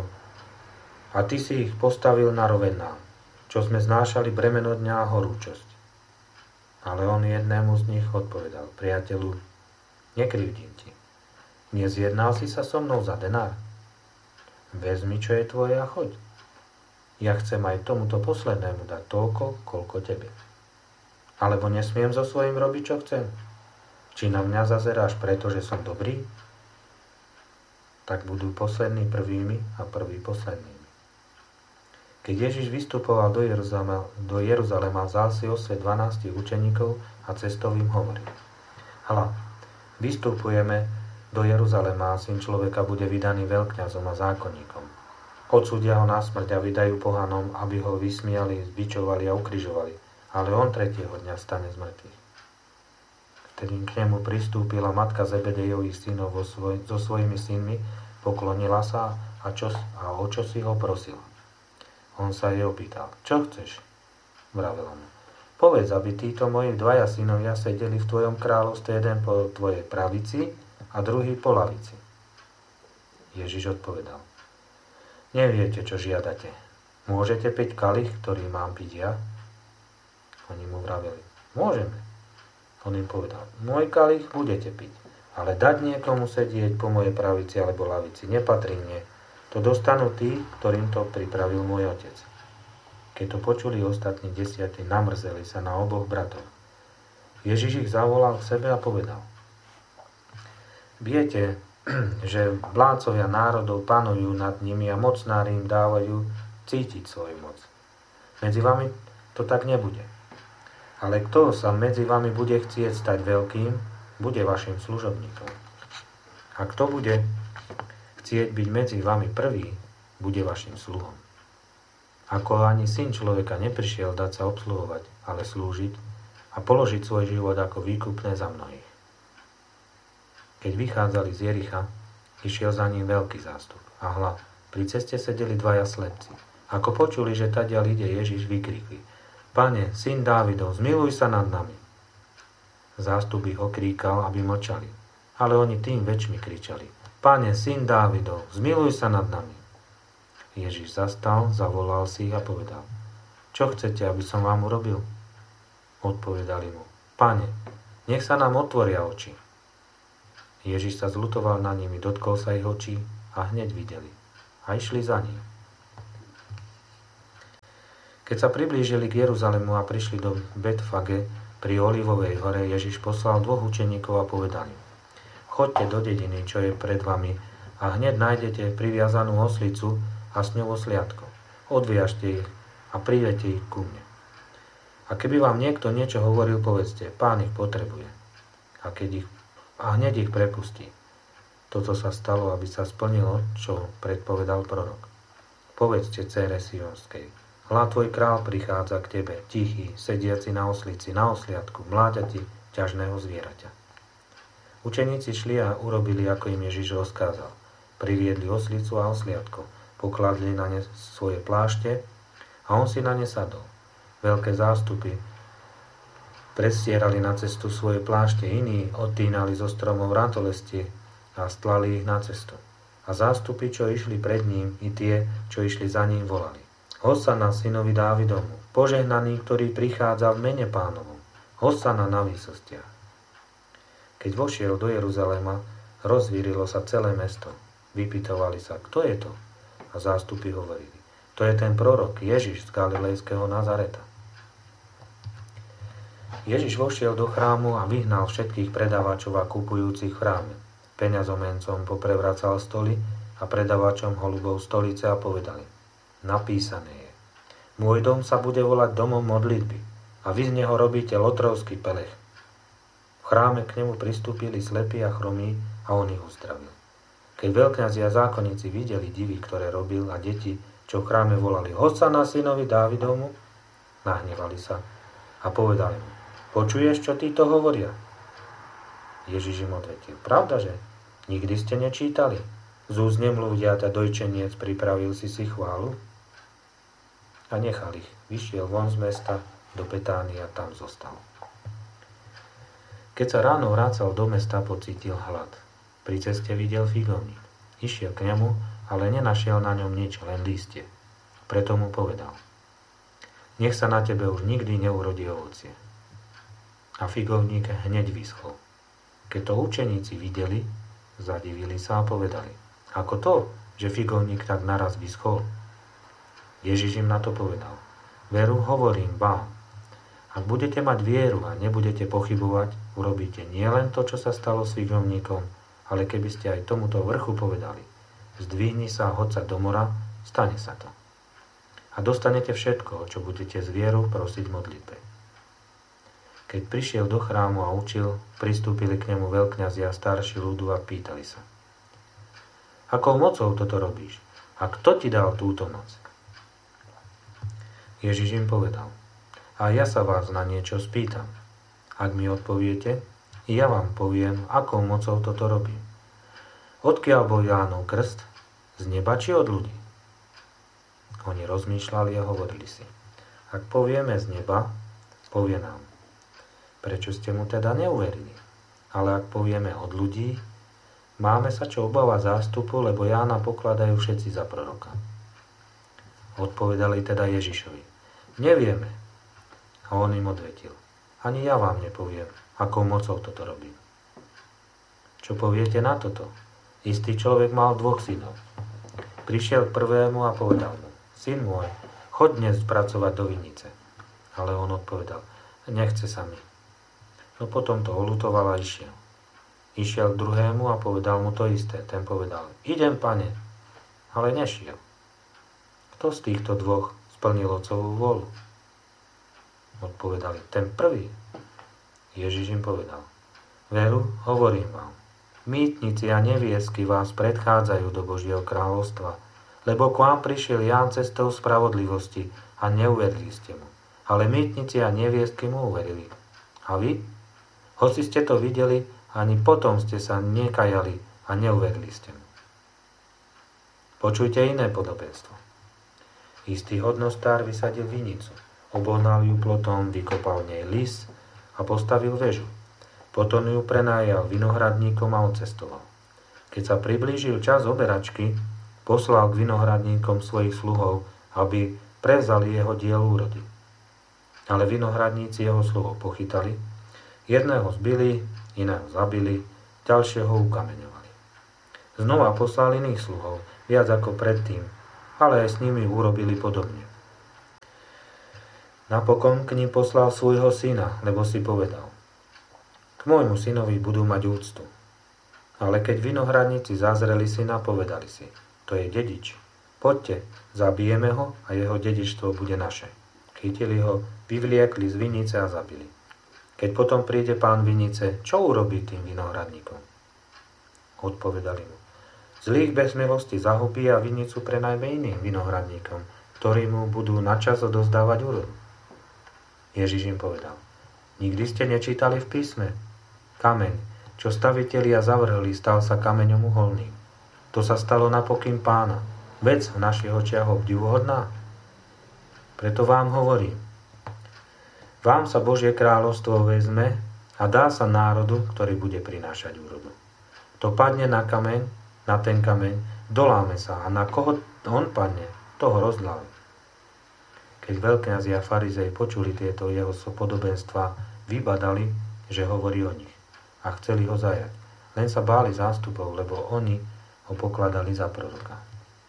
a ty si ich postavil na roveň nám, čo sme znášali bremeno dňa a horúčosť. Ale on jednému z nich odpovedal, priateľu, nekrivdím ti. Nezjednal si sa so mnou za denár? Vezmi, čo je tvoje a choď. Ja chcem aj tomuto poslednému dať toľko, koľko tebe. Alebo nesmiem so svojím robiť, čo chcem? Či na mňa zazeráš, pretože som dobrý? Tak budú poslední prvými a prví poslednými. Keď Ježiš vystupoval do Jeruzalema, do Jeruzalema vzal si osve dvanástich učeníkov a cestou im hovoril. Hľa, vystupujeme do Jeruzalema a syn človeka bude vydaný veľkňazom a zákonníkom. Odsúdia ho na smrť a vydajú pohanom, aby ho vysmiali, zbičovali a ukrižovali, ale on tretieho dňa stane z mŕtvych. Vtedy k nemu pristúpila matka Zebedejových synov vo svoj, so svojimi synmi, poklonila sa a, čo, a o čo si ho prosila. On sa jej opýtal, čo chceš? Vravela mu, povedz, aby títo moji dvaja synovia sedeli v tvojom kráľovstve, jeden po tvojej pravici a druhý po lavici. Ježiš odpovedal, neviete, čo žiadate. Môžete piť kalich, ktorý mám piť ja? Oni mu vraveli, môžeme. On im povedal, môj kalich budete piť, ale dať niekomu sedieť po mojej pravici alebo lavici nepatrí mne. To dostanú tí, ktorým to pripravil môj otec. Keď to počuli ostatní desiatí, namrzeli sa na oboch bratov. Ježiš ich zavolal k sebe a povedal, viete, že vládcovia národov panujú nad nimi a mocnári im dávajú cítiť svoju moc. Medzi vami to tak nebude. Ale kto sa medzi vami bude chcieť stať veľkým, bude vašim služobníkom. A kto bude chcieť byť medzi vami prvý, bude vašim sluhom. Ako ani syn človeka neprišiel dať sa obsluhovať, ale slúžiť a položiť svoj život ako výkupné za mnohých. Keď vychádzali z Jericha, išiel za ním veľký zástup. A hľa, pri ceste sedeli dvaja slepci. Ako počuli, že tadiaľ ide Ježiš, vykrikli, Pane, syn Dávidov, zmiluj sa nad nami. Zástup ich okríkal, aby mlčali, ale oni tým väčšmi kričali, Pane, syn Dávidov, zmiluj sa nad nami. Ježiš zastal, zavolal si ich a povedal, čo chcete, aby som vám urobil? Odpovedali mu, Pane, nech sa nám otvoria oči. Ježiš sa zľutoval na nimi, dotkol sa ich očí a hneď videli a išli za ním. Keď sa priblížili k Jeruzalemu a prišli do Betfage pri Olivovej hore, Ježiš poslal dvoch učeníkov a povedal im: Choďte do dediny, čo je pred vami, a hneď nájdete priviazanú oslicu a s ňou osliadko. Odviažte ich a prídete ich ku mne. A keby vám niekto niečo hovoril, povedzte: Pán ich potrebuje. A, keď ich, a hneď ich prepustí. Toto sa stalo, aby sa splnilo, čo predpovedal prorok. Povedzte dcére Sionskej: Hľa, tvoj král prichádza k tebe, tichý, sediaci na oslici, na osliadku, mláďati ťažného zvieraťa. Učeníci šli a urobili, ako im Ježiš rozkázal. Priviedli oslicu a osliadko, pokladli na ne svoje plášte a on si na ne sadol. Veľké zástupy prestierali na cestu svoje plášte, iní odtínali zo stromov ratolestie a stlali ich na cestu. A zástupy, čo išli pred ním, i tie, čo išli za ním, volali: Hosana synovi Dávidomu, požehnaný, ktorý prichádza v mene Pánovom, hosana na výsostiach. Keď vošiel do Jeruzalema, rozvírilo sa celé mesto. Vypytovali sa: Kto je to? A zástupy hovorili: To je ten prorok Ježiš z Galilejského Nazareta. Ježiš vošiel do chrámu a vyhnal všetkých predávačov a kupujúcich v chráme. Peňazomencom poprevracal stoly a predávačom holubov stolice a povedali: Napísané je: Môj dom sa bude volať domom modlitby a vy z neho robíte lotrovský pelech. V chráme k nemu pristúpili slepí a chromí a on ich uzdravil. Keď veľkňazi a zákonníci videli divy, ktoré robil, a deti, čo v chráme volali: Hosana synovi Dávidovmu, nahnevali sa a povedali mu: Počuješ, čo títo hovoria? Ježiš im odvetil: Pravdaže? Nikdy ste nečítali? Z úst nemluvdiaťa dojčeniec, pripravil si si chválu? A nechal ich. Vyšiel von z mesta do Betánie a tam zostal. Keď sa ráno vracal do mesta, pocítil hlad. Pri ceste videl figovník. Išiel k nemu, ale nenašiel na ňom nič, len lístie. Preto mu povedal: Nech sa na tebe už nikdy neurodí ovocie. A figovník hneď vyschol. Keď to učeníci videli, zadivili sa a povedali: Ako to, že figovník tak naraz vyschol? Ježiš im na to povedal: Veru hovorím vám, ak budete mať vieru a nebudete pochybovať, urobíte nielen to, čo sa stalo s figovníkom, ale keby ste aj tomuto vrchu povedali: Zdvihni sa a hoď sa do mora, stane sa to. A dostanete všetko, čo budete z vierou prosiť v modlitbe. Keď prišiel do chrámu a učil, pristúpili k nemu veľkňazi a starší ľudu a pýtali sa: Akou mocou toto robíš? A kto ti dal túto moc? Ježiš im povedal: A ja sa vás na niečo spýtam. Ak mi odpoviete, ja vám poviem, akou mocou toto robím. Odkiaľ bol Jánov krst? Z neba či od ľudí? Oni rozmýšľali a hovorili si: Ak povieme z neba, povie nám: Prečo ste mu teda neuverili? Ale ak povieme od ľudí, máme sa čo obávať zástupu, lebo Jána pokladajú všetci za proroka. Odpovedali teda Ježišovi: Nevieme. A on im odvetil: Ani ja vám nepoviem, akou mocou toto robím. Čo poviete na toto? Istý človek mal dvoch synov. Prišiel k prvému a povedal mu: Syn môj, choď dnes pracovať do vinice. Ale on odpovedal: Nechce sa mi. No potom to oľutoval a išiel. Išiel k druhému a povedal mu to isté. Ten povedal: Idem, pane. Ale nešiel. Kto z týchto dvoch splnil otcovú vôľu? Odpovedali: Ten prvý. Ježiš im povedal: Veru, hovorím vám, mýtnici a neviestky vás predchádzajú do Božieho kráľovstva, lebo k vám prišiel Ján cestou spravodlivosti a neuverili ste mu. Ale mýtnici a neviestky mu uverili. A vy? Hoci ste to videli, ani potom ste sa nekajali a neuverili ste mu. Počujte iné podobenstvo. Istý hodnostár vysadil vinicu, obohnal ju plotom, vykopal v nej lis a postavil väžu. Potom ju prenajal vinohradníkom a odcestoval. Keď sa priblížil čas oberačky, poslal k vinohradníkom svojich sluhov, aby prevzali jeho diel úrody. Ale vinohradníci jeho sluhov pochytali, jedného zbili, iného zabili, ďalšieho ukameňovali. Znova poslal iných sluhov, viac ako predtým, ale aj s nimi urobili podobne. Napokon k ním poslal svojho syna, lebo si povedal: K môjmu synovi budú mať úctu. Ale keď vinohradníci zazreli syna, povedali si: To je dedič. Poďte, zabijeme ho a jeho dedičstvo bude naše. Chytili ho, vyvliekli z vinice a zabili. Keď potom príde pán vinice, čo urobí tým vinohradníkom? Odpovedali mu: Zlých bez milosti zahubí a vinicu prenajme iným vinohradníkom, ktorí mu budú načas odozdávať úrodu. Ježiš im povedal: Nikdy ste nečítali v písme? Kameň, čo stavitelia zavrhli, stal sa kameňom uholným. To sa stalo na pokyn pána. Vec v našich očiach obdivuhodná. Preto vám hovorím, vám sa Božie kráľovstvo vezme a dá sa národu, ktorý bude prinášať úrodu. To padne na kameň, na ten kameň, doláme sa a na koho on padne, toho rozláme. Keď veľkňazi a farizei počuli tieto jeho podobenstva, vybadali, že hovorí o nich a chceli ho zajať. Len sa báli zástupov, lebo oni ho pokladali za proroka.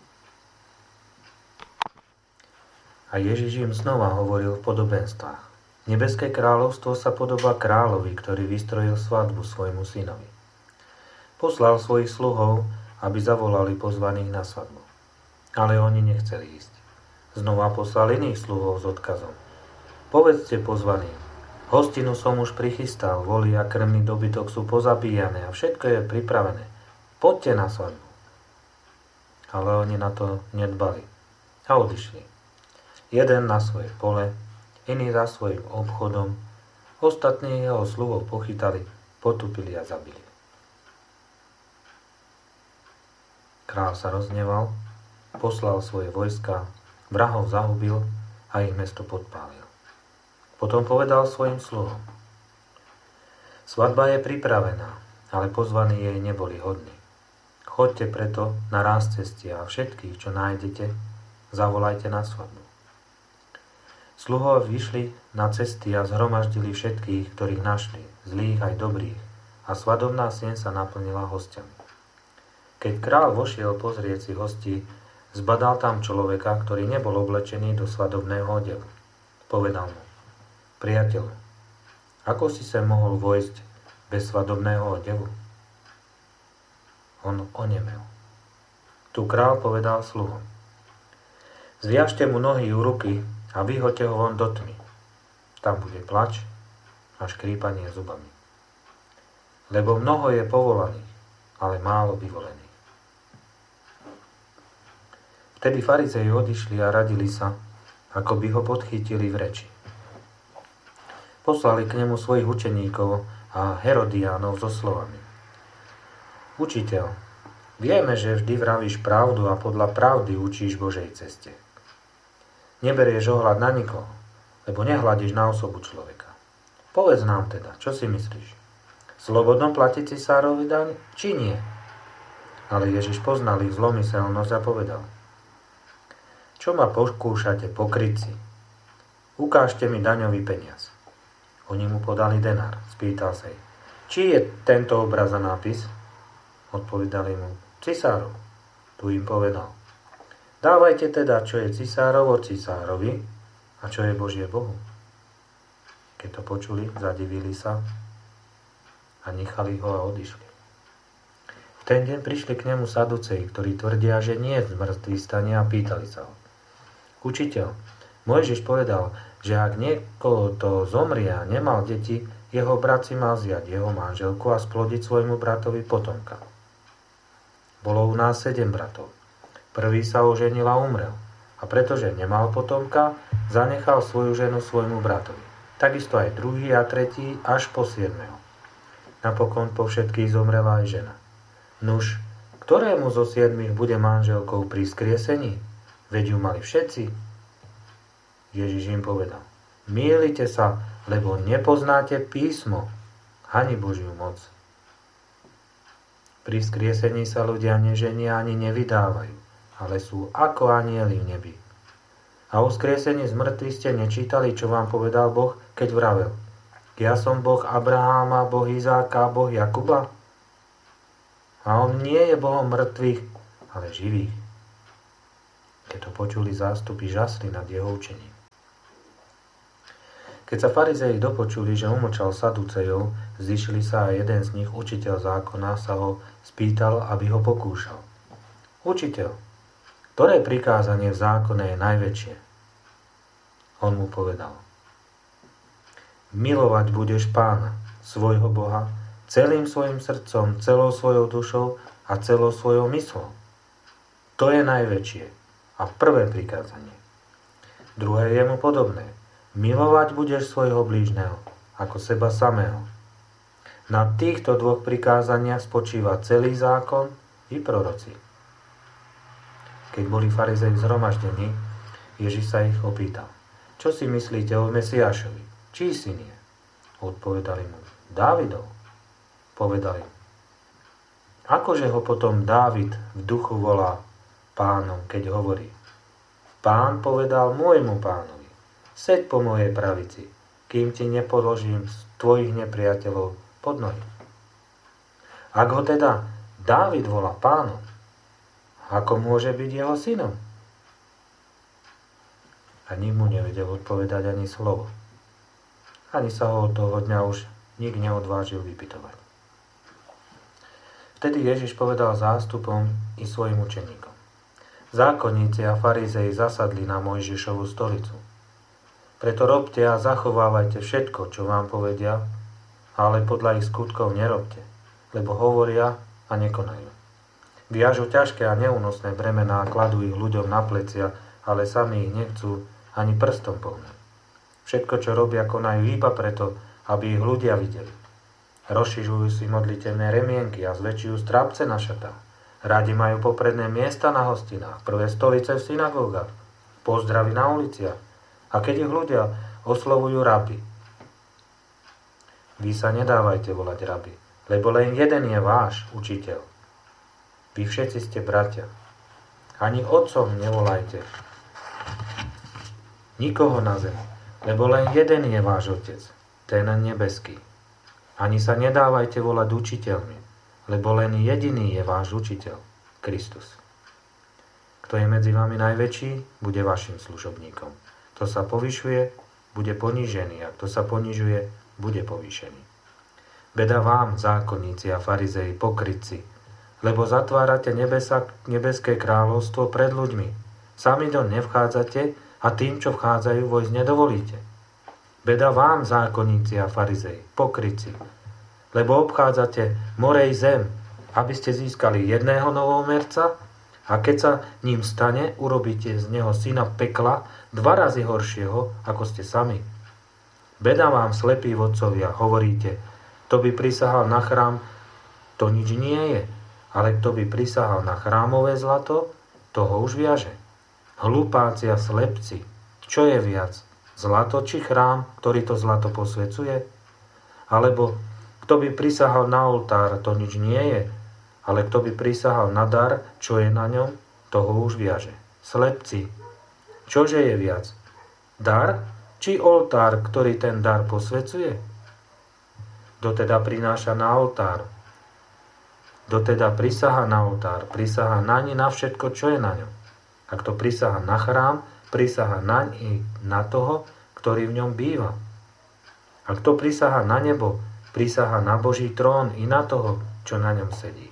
A Ježiš im znova hovoril v podobenstvách. Nebeské kráľovstvo sa podobá kráľovi, ktorý vystrojil svadbu svojmu synovi. Poslal svojich sluhov, aby zavolali pozvaných na svadbu. Ale oni nechceli ísť. Znova poslal iných sluhov s odkazom: Povedzte pozvaným, hostinu som už prichystal, voli a krmný dobytok sú pozabíjané a všetko je pripravené. Poďte na svadbu. Ale oni na to nedbali a odišli. Jeden na svoje pole, iný za svojim obchodom, ostatní jeho sluhov pochytali, potupili a zabili. Král sa rozneval, poslal svoje vojska, vrahov zahubil a ich mesto podpálil. Potom povedal svojim sluhom: Svadba je pripravená, ale pozvaní jej neboli hodní. Choďte preto na ráz cesty a všetkých, čo nájdete, zavolajte na svadbu. Sluhovia vyšli na cesty a zhromaždili všetkých, ktorých našli, zlých aj dobrých, a svadobná sieň sa naplnila hostiami. Keď kráľ vošiel pozrieť si hostí, zbadal tam človeka, ktorý nebol oblečený do svadobného odevu. Povedal mu: Priateľ, ako si sa mohol vojsť bez svadobného odevu? On onemel. Tu kráľ povedal sluhom: Zviažte mu nohy u ruky a vyhoďte ho von do tmy. Tam bude plač a škrípanie zubami. Lebo mnoho je povolaných, ale málo vyvolených. Vtedy farizei odišli a radili sa, ako by ho podchytili v reči. Poslali k nemu svojich učeníkov a Herodiánov so slovami: Učiteľ, vieme, že vždy vravíš pravdu a podľa pravdy učíš Božej ceste. Neberieš ohľad na nikoho, lebo nehľadíš na osobu človeka. Povedz nám teda, čo si myslíš? Slobodno platiť cisárovi daň, či nie? Ale Ježiš poznal ich zlomyselnosť a povedal: Čo ma pokúšate, pokrytci? Ukážte mi daňový peniaz. Oni mu podali denár. Spýtal sa ich: Či je tento obraz a nápis? Odpovedali mu: Cisárov. Tu im povedal: Dávajte teda, čo je cisárovo cisárovi a čo je Božie Bohu. Keď to počuli, zadivili sa a nechali ho a odišli. V ten deň prišli k nemu saduceji, ktorí tvrdia, že nie je zmrtvý stane, a pýtali sa ho: Učiteľ, Mojžiš povedal, že ak niekoho to zomrie a nemal deti, jeho brat si mal vziať jeho manželku a splodiť svojmu bratovi potomka. Bolo u nás sedem bratov. Prvý sa oženil a umrel, a pretože nemal potomka, zanechal svoju ženu svojmu bratovi. Takisto aj druhý a tretí až po siedmeho. Napokon po všetkých zomrela aj žena. Nuž, ktorému zo siedmých bude manželkou pri skriesení? Veď ju mali všetci. Ježiš im povedal: Mýlite sa, lebo nepoznáte písmo, ani Božiu moc. Pri skriesení sa ľudia neženia ani nevydávajú, ale sú ako anjeli v nebi. A o skriesení z mŕtvych ste nečítali, čo vám povedal Boh, keď vravel: Ja som Boh Abraháma, Boh Izáka, Boh Jakuba? A on nie je Bohom mŕtvych, ale živých. Keď to počuli zástupy, žasli nad jeho učením. Keď sa farizei dopočuli, že umlčal Saducejov, zišli sa a jeden z nich, učiteľ zákona, sa ho spýtal, aby ho pokúšal. Učiteľ, ktoré prikázanie v zákone je najväčšie? On mu povedal. Milovať budeš Pána, svojho Boha, celým svojim srdcom, celou svojou dušou a celou svojou myslou. To je najväčšie a prvé prikázanie. Druhé je mu podobné. Milovať budeš svojho blížneho ako seba samého. Na týchto dvoch prikázaniach spočíva celý zákon i proroci. Keď boli farizei zhromaždení, Ježiš sa ich opýtal. Čo si myslíte o Mesiášovi? Čí syn je? Odpovedali mu. Dávidov. Povedali. Akože ho potom Dávid v duchu volá pánom, keď hovorí. Pán povedal môjmu pánovi. Seď po mojej pravici, kým ti nepoložím z tvojich nepriateľov pod nohy. Ak ho teda Dávid volá pánom, ako môže byť jeho synom? A nik mu nevedel odpovedať ani slovo. Ani sa ho od toho dňa už nik neodvážil vypytovať. Vtedy Ježiš povedal zástupom i svojim učeníkom. Zákonníci a farizei zasadli na Mojžišovu stolicu. Preto robte a zachovávajte všetko, čo vám povedia, ale podľa ich skutkov nerobte, lebo hovoria a nekonajú. Viažu ťažké a neúnosné bremená a kladú ich ľuďom na plecia, ale sami ich nechcú ani prstom pohnúť. Všetko, čo robia, konajú iba preto, aby ich ľudia videli. Rozšižujú si modliteľné remienky a zväčšujú strápce na šatách. Radi majú popredné miesta na hostinách, prvé stolice v synagógach, pozdravy na uliciach. A keď ich ľudia oslovujú rabi, vy sa nedávajte volať rabi, lebo len jeden je váš učiteľ. Vy všetci ste bratia. Ani otcom nevolajte nikoho na zemi, lebo len jeden je váš otec, ten nebeský. Ani sa nedávajte volať učiteľmi, lebo len jediný je váš učiteľ, Kristus. Kto je medzi vami najväčší, bude vašim služobníkom. Kto sa povyšuje, bude ponížený, a kto sa ponižuje, bude povýšený. Beda vám, zákonníci a farizei, pokrytci, lebo zatvárate nebesa, nebeské kráľovstvo pred ľuďmi. Sami do nevchádzate a tým, čo vchádzajú, vojsť nedovolíte. Beda vám, zákonníci a farizei, pokrytci, lebo obchádzate morej zem, aby ste získali jedného novomerca, a keď sa ním stane, urobíte z neho syna pekla, dva razy horšieho, ako ste sami. Beda vám, slepí vodcovia, hovoríte, kto by prisahal na chrám, to nič nie je, ale kto by prisahal na chrámové zlato, toho už viaže. Hlupáci a slepci, čo je viac, zlato či chrám, ktorý to zlato posvecuje? Alebo kto by prisahal na oltár, to nič nie je, ale kto by prisahal na dar, čo je na ňom, toho už viaže. Slepci, čože je viac? Dar či oltár, ktorý ten dar posvecuje? Kto teda prináša na oltár? Kto teda prisaha na oltár? Prisaha naň na všetko, čo je na ňom. A kto prisaha na chrám, prisaha naň i na toho, ktorý v ňom býva. A kto prisaha na nebo, prisaha na Boží trón i na toho, čo na ňom sedí.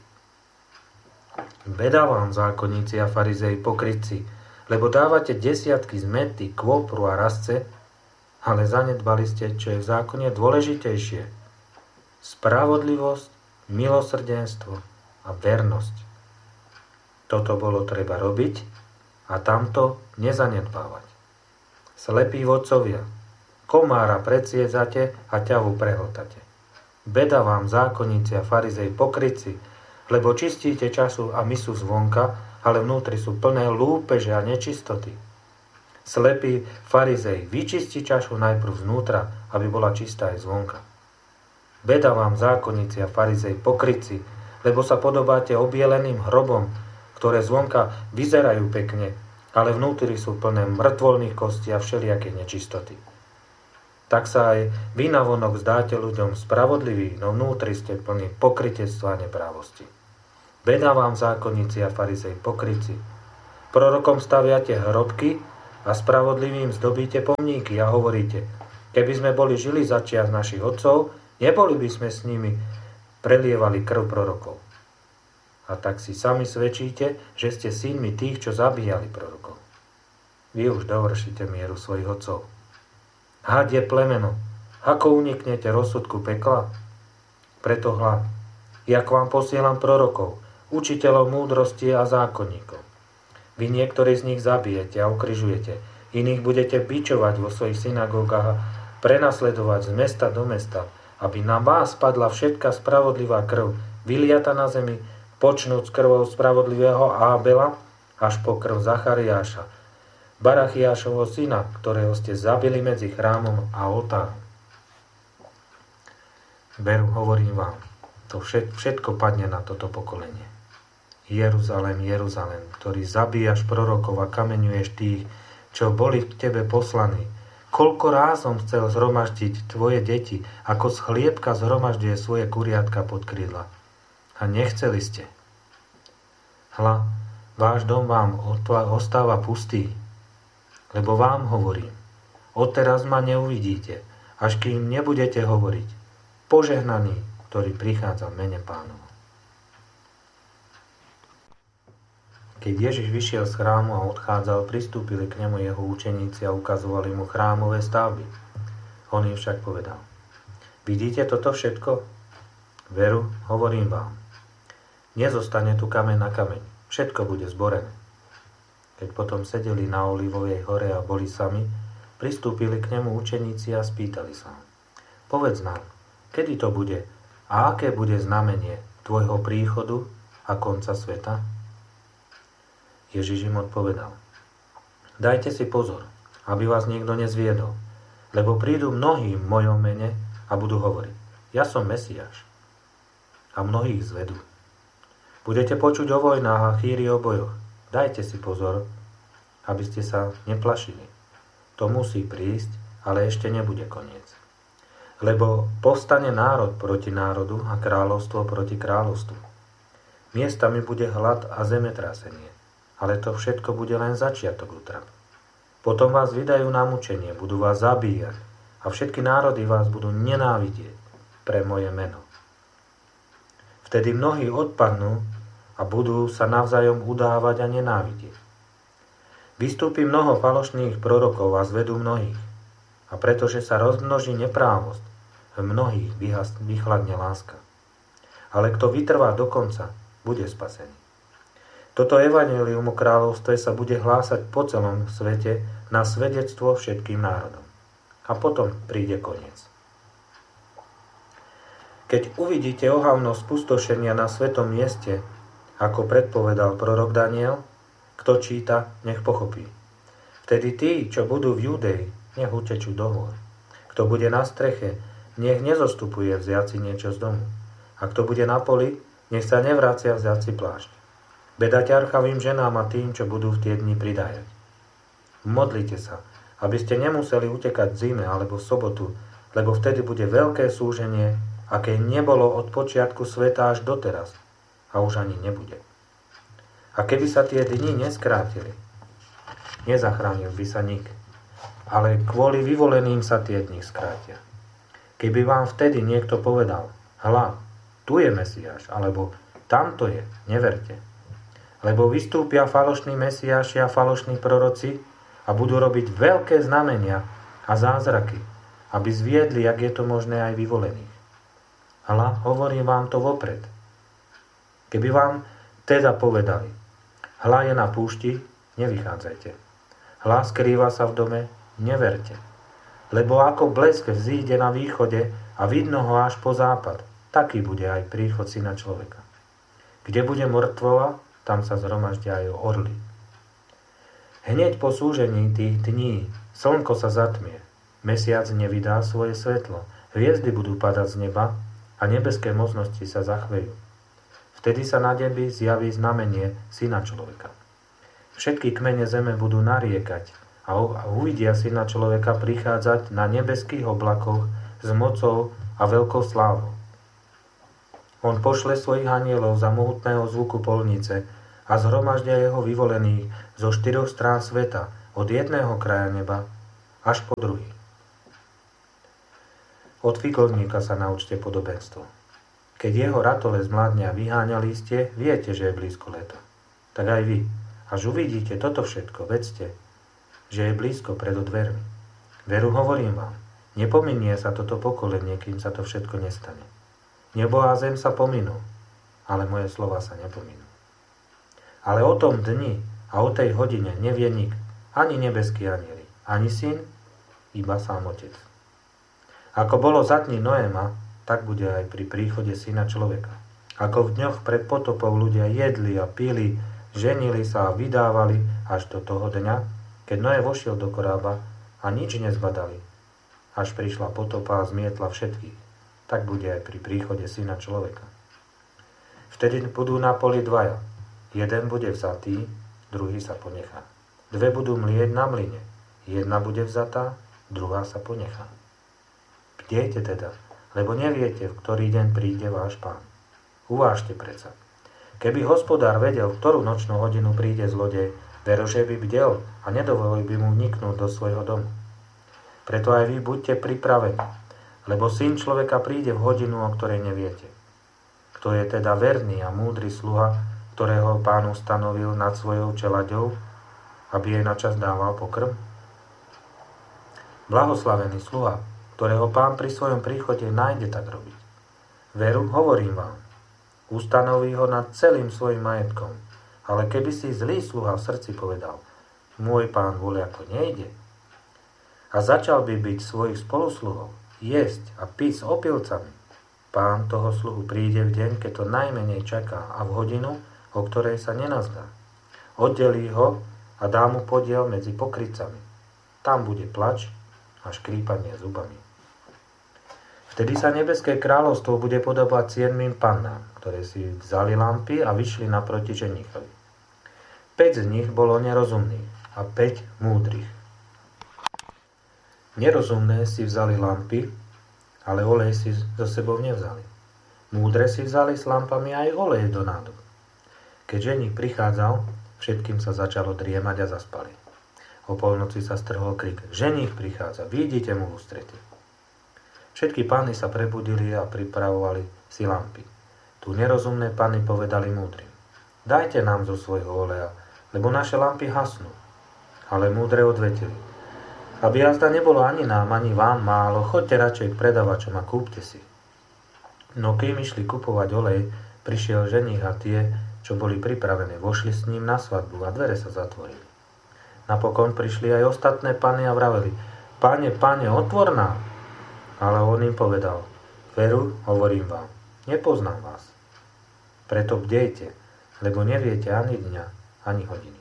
Beda vám, zákonníci a farizei, pokrytci, lebo dávate desiatky z mäty, kôpru a rasce, ale zanedbali ste, čo je v zákone dôležitejšie. Spravodlivosť, milosrdenstvo a vernosť. Toto bolo treba robiť a tamto nezanedbávať. Slepí vodcovia, komára predsiedzate a ťavu prehltate. Beda vám, zákonníci a farizei, pokrytci, lebo čistíte času a misu zvonka, ale vnútri sú plné lúpeže a nečistoty. Slepý farizej, vyčistí čašu najprv znútra, aby bola čistá aj zvonka. Beda vám, zákonníci a farizej, pokrytci, lebo sa podobáte obieleným hrobom, ktoré zvonka vyzerajú pekne, ale vnútri sú plné mŕtvolných kostí a všelijakej nečistoty. Tak sa aj vy navonok zdáte ľuďom spravodliví, no vnútri ste plní pokrytectva a neprávosti. Beda vám, zákonníci a farizei, pokrytci. Prorokom staviate hrobky a spravodlivým zdobíte pomníky a hovoríte, Keby sme boli žili za čias našich otcov, neboli by sme s nimi prelievali krv prorokov. A tak si sami svedčíte, že ste synmi tých, čo zabíjali prorokov. Vy už dovršíte mieru svojich otcov. Hadie plemeno, ako uniknete rozsudku pekla? Preto hľa, ja k vám posielam prorokov, učiteľov múdrosti a zákonníkov. Vy niektorí z nich zabijete a ukrižujete, iných budete bičovať vo svojich synagógach a prenasledovať z mesta do mesta, aby na vás padla všetká spravodlivá krv, vyliata na zemi, počnúc krvou spravodlivého Ábela až po krv Zachariáša, Barachiášovho syna, ktorého ste zabili medzi chrámom a oltárom. Veru, hovorím vám, to všetko padne na toto pokolenie. Jeruzalém, Jeruzalém, ktorý zabíjaš prorokov a kameňuješ tých, čo boli k tebe poslaní. Koľko ráz som chcel zhromaždiť tvoje deti, ako z chliebka zhromažďuje svoje kuriatka pod krídla. A nechceli ste. Hľa, váš dom vám ostáva pustý, lebo vám hovorím, odteraz ma neuvidíte, až kým nebudete hovoriť, požehnaný, ktorý prichádza v mene Pánovom. Keď Ježiš vyšiel z chrámu a odchádzal, pristúpili k nemu jeho učeníci a ukazovali mu chrámové stavby. On im však povedal, vidíte toto všetko? Veru, hovorím vám, nezostane tu kameň na kameň, všetko bude zborené. Keď potom sedeli na Olivovej hore a boli sami, pristúpili k nemu učeníci a spýtali sa. Povedz nám, kedy to bude a aké bude znamenie tvojho príchodu a konca sveta? Ježiš im odpovedal. Dajte si pozor, aby vás niekto nezviedol, lebo prídu mnohí v mojom mene a budú hovoriť, ja som Mesiáš. A mnohých zvedú. Budete počuť o vojnách a chýri o bojoch. Dajte si pozor, aby ste sa neplašili. To musí prísť, ale ešte nebude koniec. Lebo povstane národ proti národu a kráľovstvo proti kráľovstvu. Miestami bude hlad a zemetrasenie, ale to všetko bude len začiatok útrap. Potom vás vydajú na mučenie, budú vás zabíjať a všetky národy vás budú nenávidieť pre moje meno. Vtedy mnohí odpadnú a budú sa navzájom udávať a nenávidieť. Vystúpi mnoho falošných prorokov a zvedú mnohých. A pretože sa rozmnoží neprávosť, v mnohých vychladne láska. Ale kto vytrvá do konca, bude spasený. Toto evanjelium o kráľovstve sa bude hlásať po celom svete na svedectvo všetkým národom. A potom príde koniec. Keď uvidíte ohavnosť spustošenia na svetom mieste, ako predpovedal prorok Daniel, kto číta, nech pochopí. Vtedy tí, čo budú v Judei, nech utečú do hôr. Kto bude na streche, nech nezostupuje vziať si niečo z domu. A kto bude na poli, nech sa nevracia vziať si plášť. Beda ťarchavým ženám a tým, čo budú v tie dni pridajať. Modlite sa, aby ste nemuseli utekať v zime alebo v sobotu, lebo vtedy bude veľké súženie, aké nebolo od počiatku sveta až doteraz. A už ani nebude. A keby sa tie dni neskrátili, nezachránil by sa nik, ale kvôli vyvoleným sa tie dni skrátia. Keby vám vtedy niekto povedal, hľa, tu je Mesiáš, alebo tamto je, neverte. Lebo vystúpia falošní Mesiáši a falošní proroci a budú robiť veľké znamenia a zázraky, aby zviedli, ak je to možné, aj vyvolených. Hľa, hovorím vám to vopred. Keby vám teda povedali, hľa je na púšti, nevychádzajte. Hľa skrýva sa v dome, neverte. Lebo ako blesk vzíde na východe a vidno ho až po západ, taký bude aj príchod Syna človeka. Kde bude mŕtvola, tam sa zhromaždia aj orly. Hneď po súžení tých dní slnko sa zatmie, mesiac nevydá svoje svetlo, hviezdy budú padať z neba a nebeské mocnosti sa zachvejú. Vtedy sa na nebi zjaví znamenie Syna človeka. Všetky kmene zeme budú nariekať a uvidia Syna človeka prichádzať na nebeských oblakoch s mocou a veľkou slávou. On pošle svojich anielov za mohutného zvuku polnice a zhromaždia jeho vyvolených zo štyroch strán sveta, od jedného kraja neba až po druhý. Od figovníka sa naučte podobenstvo. Keď jeho ratole zmladne a vyháňa lístie, viete, že je blízko leto. Tak aj vy, až uvidíte toto všetko, vedzte, že je blízko pred dvermi. Veru hovorím vám, nepominie sa toto pokolenie, kým sa to všetko nestane. Nebo a zem sa pominú, ale moje slova sa nepominú. Ale o tom dni a o tej hodine nevie nik, ani nebeský anieli, ani syn, iba sám otec. Ako bolo za dní Noéma, tak bude aj pri príchode syna človeka. Ako v dňoch pred potopou ľudia jedli a pili, ženili sa a vydávali až do toho dňa, keď Noé vošiel do korába a nič nezbadali, až prišla potopa a zmietla všetkých. Tak bude aj pri príchode syna človeka. Vtedy budú na poli dvaja. Jeden bude vzatý, druhý sa ponechá. Dve budú mlieť na mlyne. Jedna bude vzatá, druhá sa ponechá. Bdejte teda, lebo neviete, v ktorý deň príde váš pán. Uvážte predsa. Keby hospodár vedel, v ktorú nočnú hodinu príde zlodej, veru, že by bdel a nedovolil by mu vniknúť do svojho domu. Preto aj vy buďte pripravení, lebo syn človeka príde v hodinu, o ktorej neviete. Kto je teda verný a múdry sluha, ktorého pán ustanovil nad svojou čelaďou, aby jej načas dával pokrm? Blahoslavený sluha, ktorého pán pri svojom príchode nájde tak robiť. Veru, hovorím vám, ustanoví ho nad celým svojim majetkom, ale keby si zlý sluha v srdci povedal, môj pán voľako nejde, a začal by byť svojich spolusluhov, jesť a piť s opilcami, pán toho sluhu príde v deň, keď to najmenej čaká a v hodinu, o ktorej sa nenazdá. Oddelí ho a dá mu podiel medzi pokrytcami. Tam bude plač a škrípanie zubami. Vtedy sa nebeské kráľovstvo bude podobať siedmym pannám, ktoré si vzali lampy a vyšli naproti ženichovi. Päť z nich bolo nerozumných a päť múdrych. Nerozumné si vzali lampy, ale olej si so sebou nevzali. Múdre si vzali s lampami aj olej do nádob. Keď ženich prichádzal, všetkým sa začalo driemať a zaspali. O polnoci sa strhol krik: ženich prichádza, vidíte mu v ústrety. Všetky panny sa prebudili a pripravovali si lampy. Tu nerozumné panny povedali múdrym: dajte nám zo svojho oleja, lebo naše lampy hasnú. Ale múdre odvetili: aby jazda nebolo ani nám, ani vám málo, choďte radšej k predavačom a kúpte si. No kým išli kupovať olej, prišiel ženich a tie, čo boli pripravené, vošli s ním na svadbu a dvere sa zatvorili. Napokon prišli aj ostatné panny a vraveli: Pane, pane, otvor nám. Ale on im povedal: veru, hovorím vám, nepoznám vás. Preto bdejte, lebo neviete ani dňa, ani hodiny.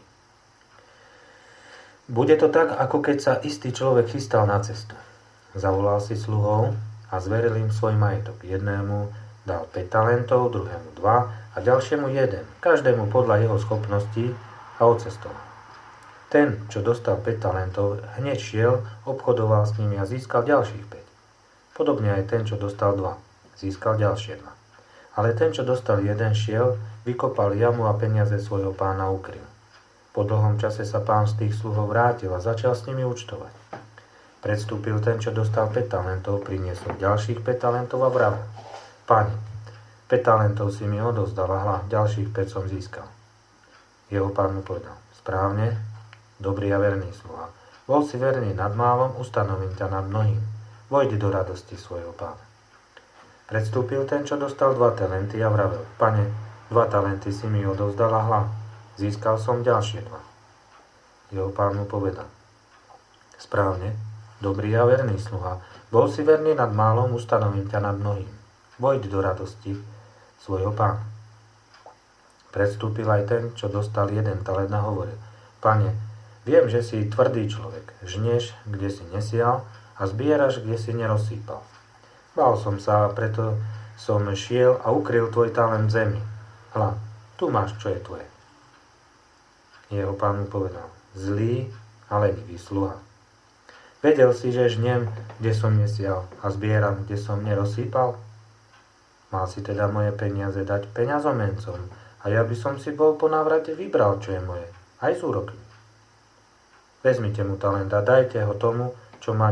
Bude to tak, ako keď sa istý človek chystal na cestu. Zavolal si sluhov a zveril im svoj majetok. Jednému dal päť talentov, druhému dva a ďalšiemu jeden, každému podľa jeho schopností, a odcestoval. Ten, čo dostal päť talentov, hneď šiel, obchodoval s nimi a získal ďalších päť. Podobne aj ten, čo dostal dva, získal ďalšie dva. Ale ten, čo dostal jeden, šiel, vykopal jamu a peniaze svojho pána ukryl. Po dlhom čase sa pán z tých sluhov vrátil a začal s nimi účtovať. Predstúpil ten, čo dostal päť talentov, priniesol ďalších päť talentov a vravel: Pane, päť talentov si mi odovzdal a hľa, ďalších päť som získal. Jeho pán mu povedal: správne, dobrý a verný sluha. Bol si verný nad málom, ustanovím ťa nad mnohým. Vojdi do radosti svojho pána. Predstúpil ten, čo dostal dva talenty a vravel: Pane, dva talenty si mi odovzdal a hľa, získal som ďalšie dva. Jeho pán mu povedal: správne, dobrý a verný sluha. Bol si verný nad málom, ustanovím ťa nad mnohým. Vojdi do radosti svojho pána. Predstúpil aj ten, čo dostal jeden talent a hovoril: Pane, viem, že si tvrdý človek, žneš, kde si nesial, a zbieraš, kde si nerozsýpal. Bál som sa, preto som šiel a ukryl tvoj talent v zemi. Hľa, tu máš, čo je tvoje. Jeho pán mu povedal: zlý a lenivý sluha. Vedel si, že žnem, kde som nesial, a zbieram, kde som nerozsýpal? Mal si teda moje peniaze dať peňazomencom, a ja by som si bol po návrate vybral, čo je moje, aj s úrokmi. Vezmite mu talent a dajte ho tomu, čo má